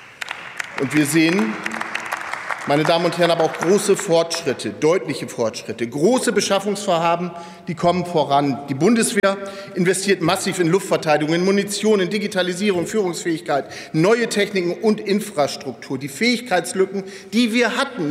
L: Und wir sehen, meine Damen und Herren, aber auch große Fortschritte, deutliche Fortschritte, große Beschaffungsvorhaben, die kommen voran. Die Bundeswehr investiert massiv in Luftverteidigung, in Munition, in Digitalisierung, Führungsfähigkeit, neue Techniken und Infrastruktur. Die Fähigkeitslücken, die wir hatten,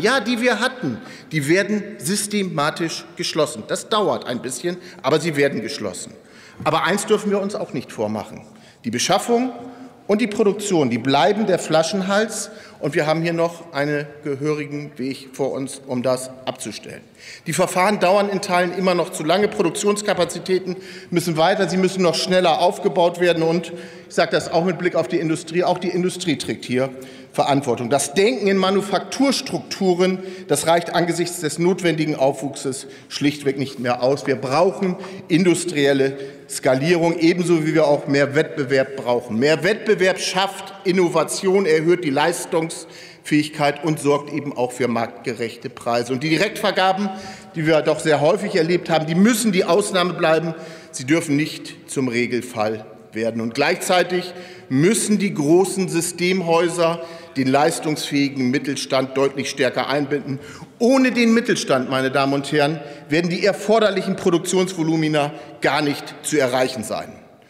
L: die werden systematisch geschlossen. Das dauert ein bisschen, aber sie werden geschlossen. Aber eins dürfen wir uns auch nicht vormachen. Die Beschaffung und die Produktion, die bleiben der Flaschenhals, und wir haben hier noch einen gehörigen Weg vor uns, um das abzustellen. Die Verfahren dauern in Teilen immer noch zu lange. Produktionskapazitäten müssen weiter, sie müssen noch schneller aufgebaut werden. Und ich sage das auch mit Blick auf die Industrie, auch die Industrie trägt hier Verantwortung. Das Denken in Manufakturstrukturen, das reicht angesichts des notwendigen Aufwuchses schlichtweg nicht mehr aus. Wir brauchen industrielle Skalierung, ebenso wie wir auch mehr Wettbewerb brauchen. Mehr Wettbewerb schafft Innovation, erhöht die Leistungsfähigkeit und sorgt eben auch für marktgerechte Preise. Und die Direktvergaben, die wir doch sehr häufig erlebt haben, die müssen die Ausnahme bleiben. Sie dürfen nicht zum Regelfall werden. Und gleichzeitig müssen die großen Systemhäuser den leistungsfähigen Mittelstand deutlich stärker einbinden. Ohne den Mittelstand, meine Damen und Herren, werden die erforderlichen Produktionsvolumina gar nicht zu erreichen sein.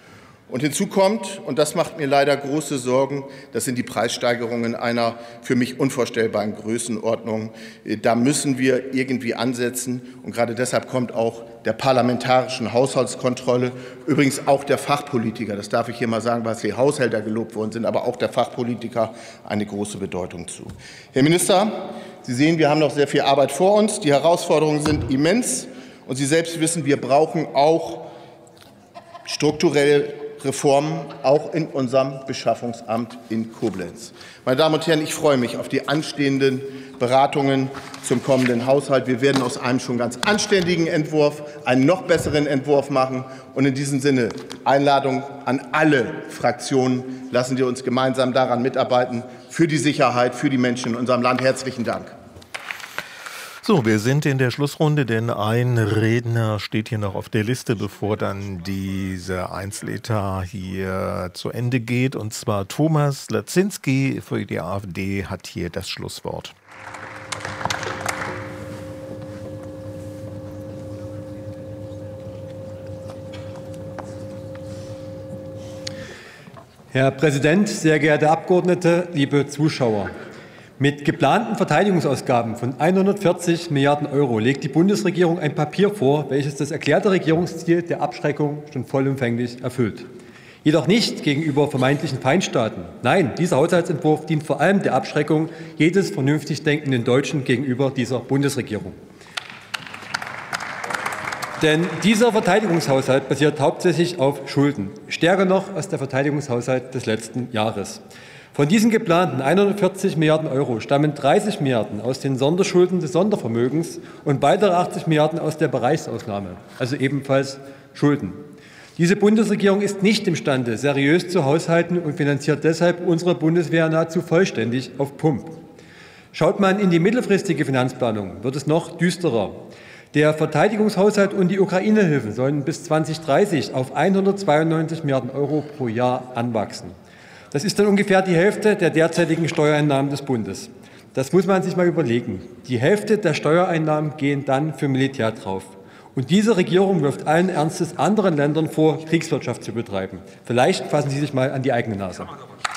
L: Und hinzu kommt, und das macht mir leider große Sorgen, das sind die Preissteigerungen einer für mich unvorstellbaren Größenordnung. Da müssen wir irgendwie ansetzen. Und gerade deshalb kommt auch der parlamentarischen Haushaltskontrolle, übrigens auch der Fachpolitiker, das darf ich hier mal sagen, weil die Haushälter gelobt worden sind, aber auch der Fachpolitiker eine große Bedeutung zu. Herr Minister, Sie sehen, wir haben noch sehr viel Arbeit vor uns. Die Herausforderungen sind immens. Und Sie selbst wissen, wir brauchen auch strukturelle Reformen, auch in unserem Beschaffungsamt in Koblenz. Meine Damen und Herren, ich freue mich auf die anstehenden Beratungen zum kommenden Haushalt. Wir werden aus einem schon ganz anständigen Entwurf einen noch besseren Entwurf machen. Und in diesem Sinne Einladung an alle Fraktionen. Lassen Sie uns gemeinsam daran mitarbeiten, für die Sicherheit, für die Menschen in unserem Land. Herzlichen Dank.
B: So, wir sind in der Schlussrunde, denn ein Redner steht hier noch auf der Liste, bevor dann dieser Einzeletat hier zu Ende geht. Und zwar Thomas Lazinski für die AfD hat hier das Schlusswort.
M: Herr Präsident, sehr geehrte Abgeordnete, liebe Zuschauer! Mit geplanten Verteidigungsausgaben von 140 Milliarden Euro legt die Bundesregierung ein Papier vor, welches das erklärte Regierungsziel der Abschreckung schon vollumfänglich erfüllt. Jedoch nicht gegenüber vermeintlichen Feindstaaten. Nein, dieser Haushaltsentwurf dient vor allem der Abschreckung jedes vernünftig denkenden Deutschen gegenüber dieser Bundesregierung. Denn dieser Verteidigungshaushalt basiert hauptsächlich auf Schulden, stärker noch als der Verteidigungshaushalt des letzten Jahres. Von diesen geplanten 140 Milliarden Euro stammen 30 Milliarden aus den Sonderschulden des Sondervermögens und weitere 80 Milliarden aus der Bereichsausnahme, also ebenfalls Schulden. Diese Bundesregierung ist nicht imstande, seriös zu haushalten und finanziert deshalb unsere Bundeswehr nahezu vollständig auf Pump. Schaut man in die mittelfristige Finanzplanung, wird es noch düsterer. Der Verteidigungshaushalt und die Ukraine-Hilfen sollen bis 2030 auf 192 Milliarden Euro pro Jahr anwachsen. Das ist dann ungefähr die Hälfte der derzeitigen Steuereinnahmen des Bundes. Das muss man sich mal überlegen. Die Hälfte der Steuereinnahmen gehen dann für Militär drauf. Und diese Regierung wirft allen Ernstes anderen Ländern vor, Kriegswirtschaft zu betreiben. Vielleicht fassen Sie sich mal an die eigene Nase.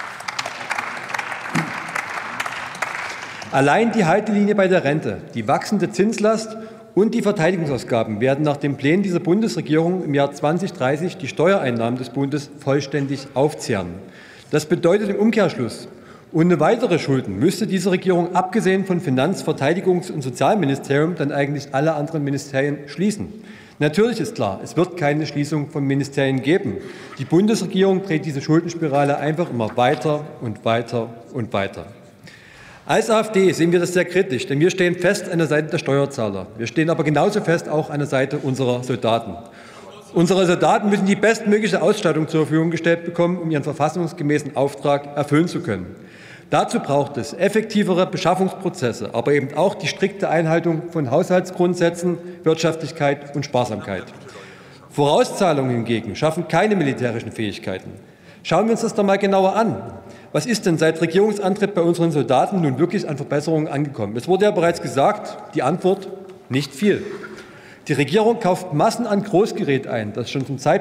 M: Allein die Haltelinie bei der Rente, die wachsende Zinslast und die Verteidigungsausgaben werden nach den Plänen dieser Bundesregierung im Jahr 2030 die Steuereinnahmen des Bundes vollständig aufzehren. Das bedeutet im Umkehrschluss, ohne weitere Schulden müsste diese Regierung abgesehen von Finanz-, Verteidigungs- und Sozialministerium dann eigentlich alle anderen Ministerien schließen. Natürlich ist klar, es wird keine Schließung von Ministerien geben. Die Bundesregierung dreht diese Schuldenspirale einfach immer weiter und weiter und weiter. Als AfD sehen wir das sehr kritisch, denn wir stehen fest an der Seite der Steuerzahler. Wir stehen aber genauso fest auch an der Seite unserer Soldaten. Unsere Soldaten müssen die bestmögliche Ausstattung zur Verfügung gestellt bekommen, um ihren verfassungsgemäßen Auftrag erfüllen zu können. Dazu braucht es effektivere Beschaffungsprozesse, aber eben auch die strikte Einhaltung von Haushaltsgrundsätzen, Wirtschaftlichkeit und Sparsamkeit. Vorauszahlungen hingegen schaffen keine militärischen Fähigkeiten. Schauen wir uns das doch mal genauer an. Was ist denn seit Regierungsantritt bei unseren Soldaten nun wirklich an Verbesserungen angekommen? Es wurde ja bereits gesagt, die Antwort: nicht viel. Die Regierung kauft Massen an Großgerät ein, das schon zum Zeitpunkt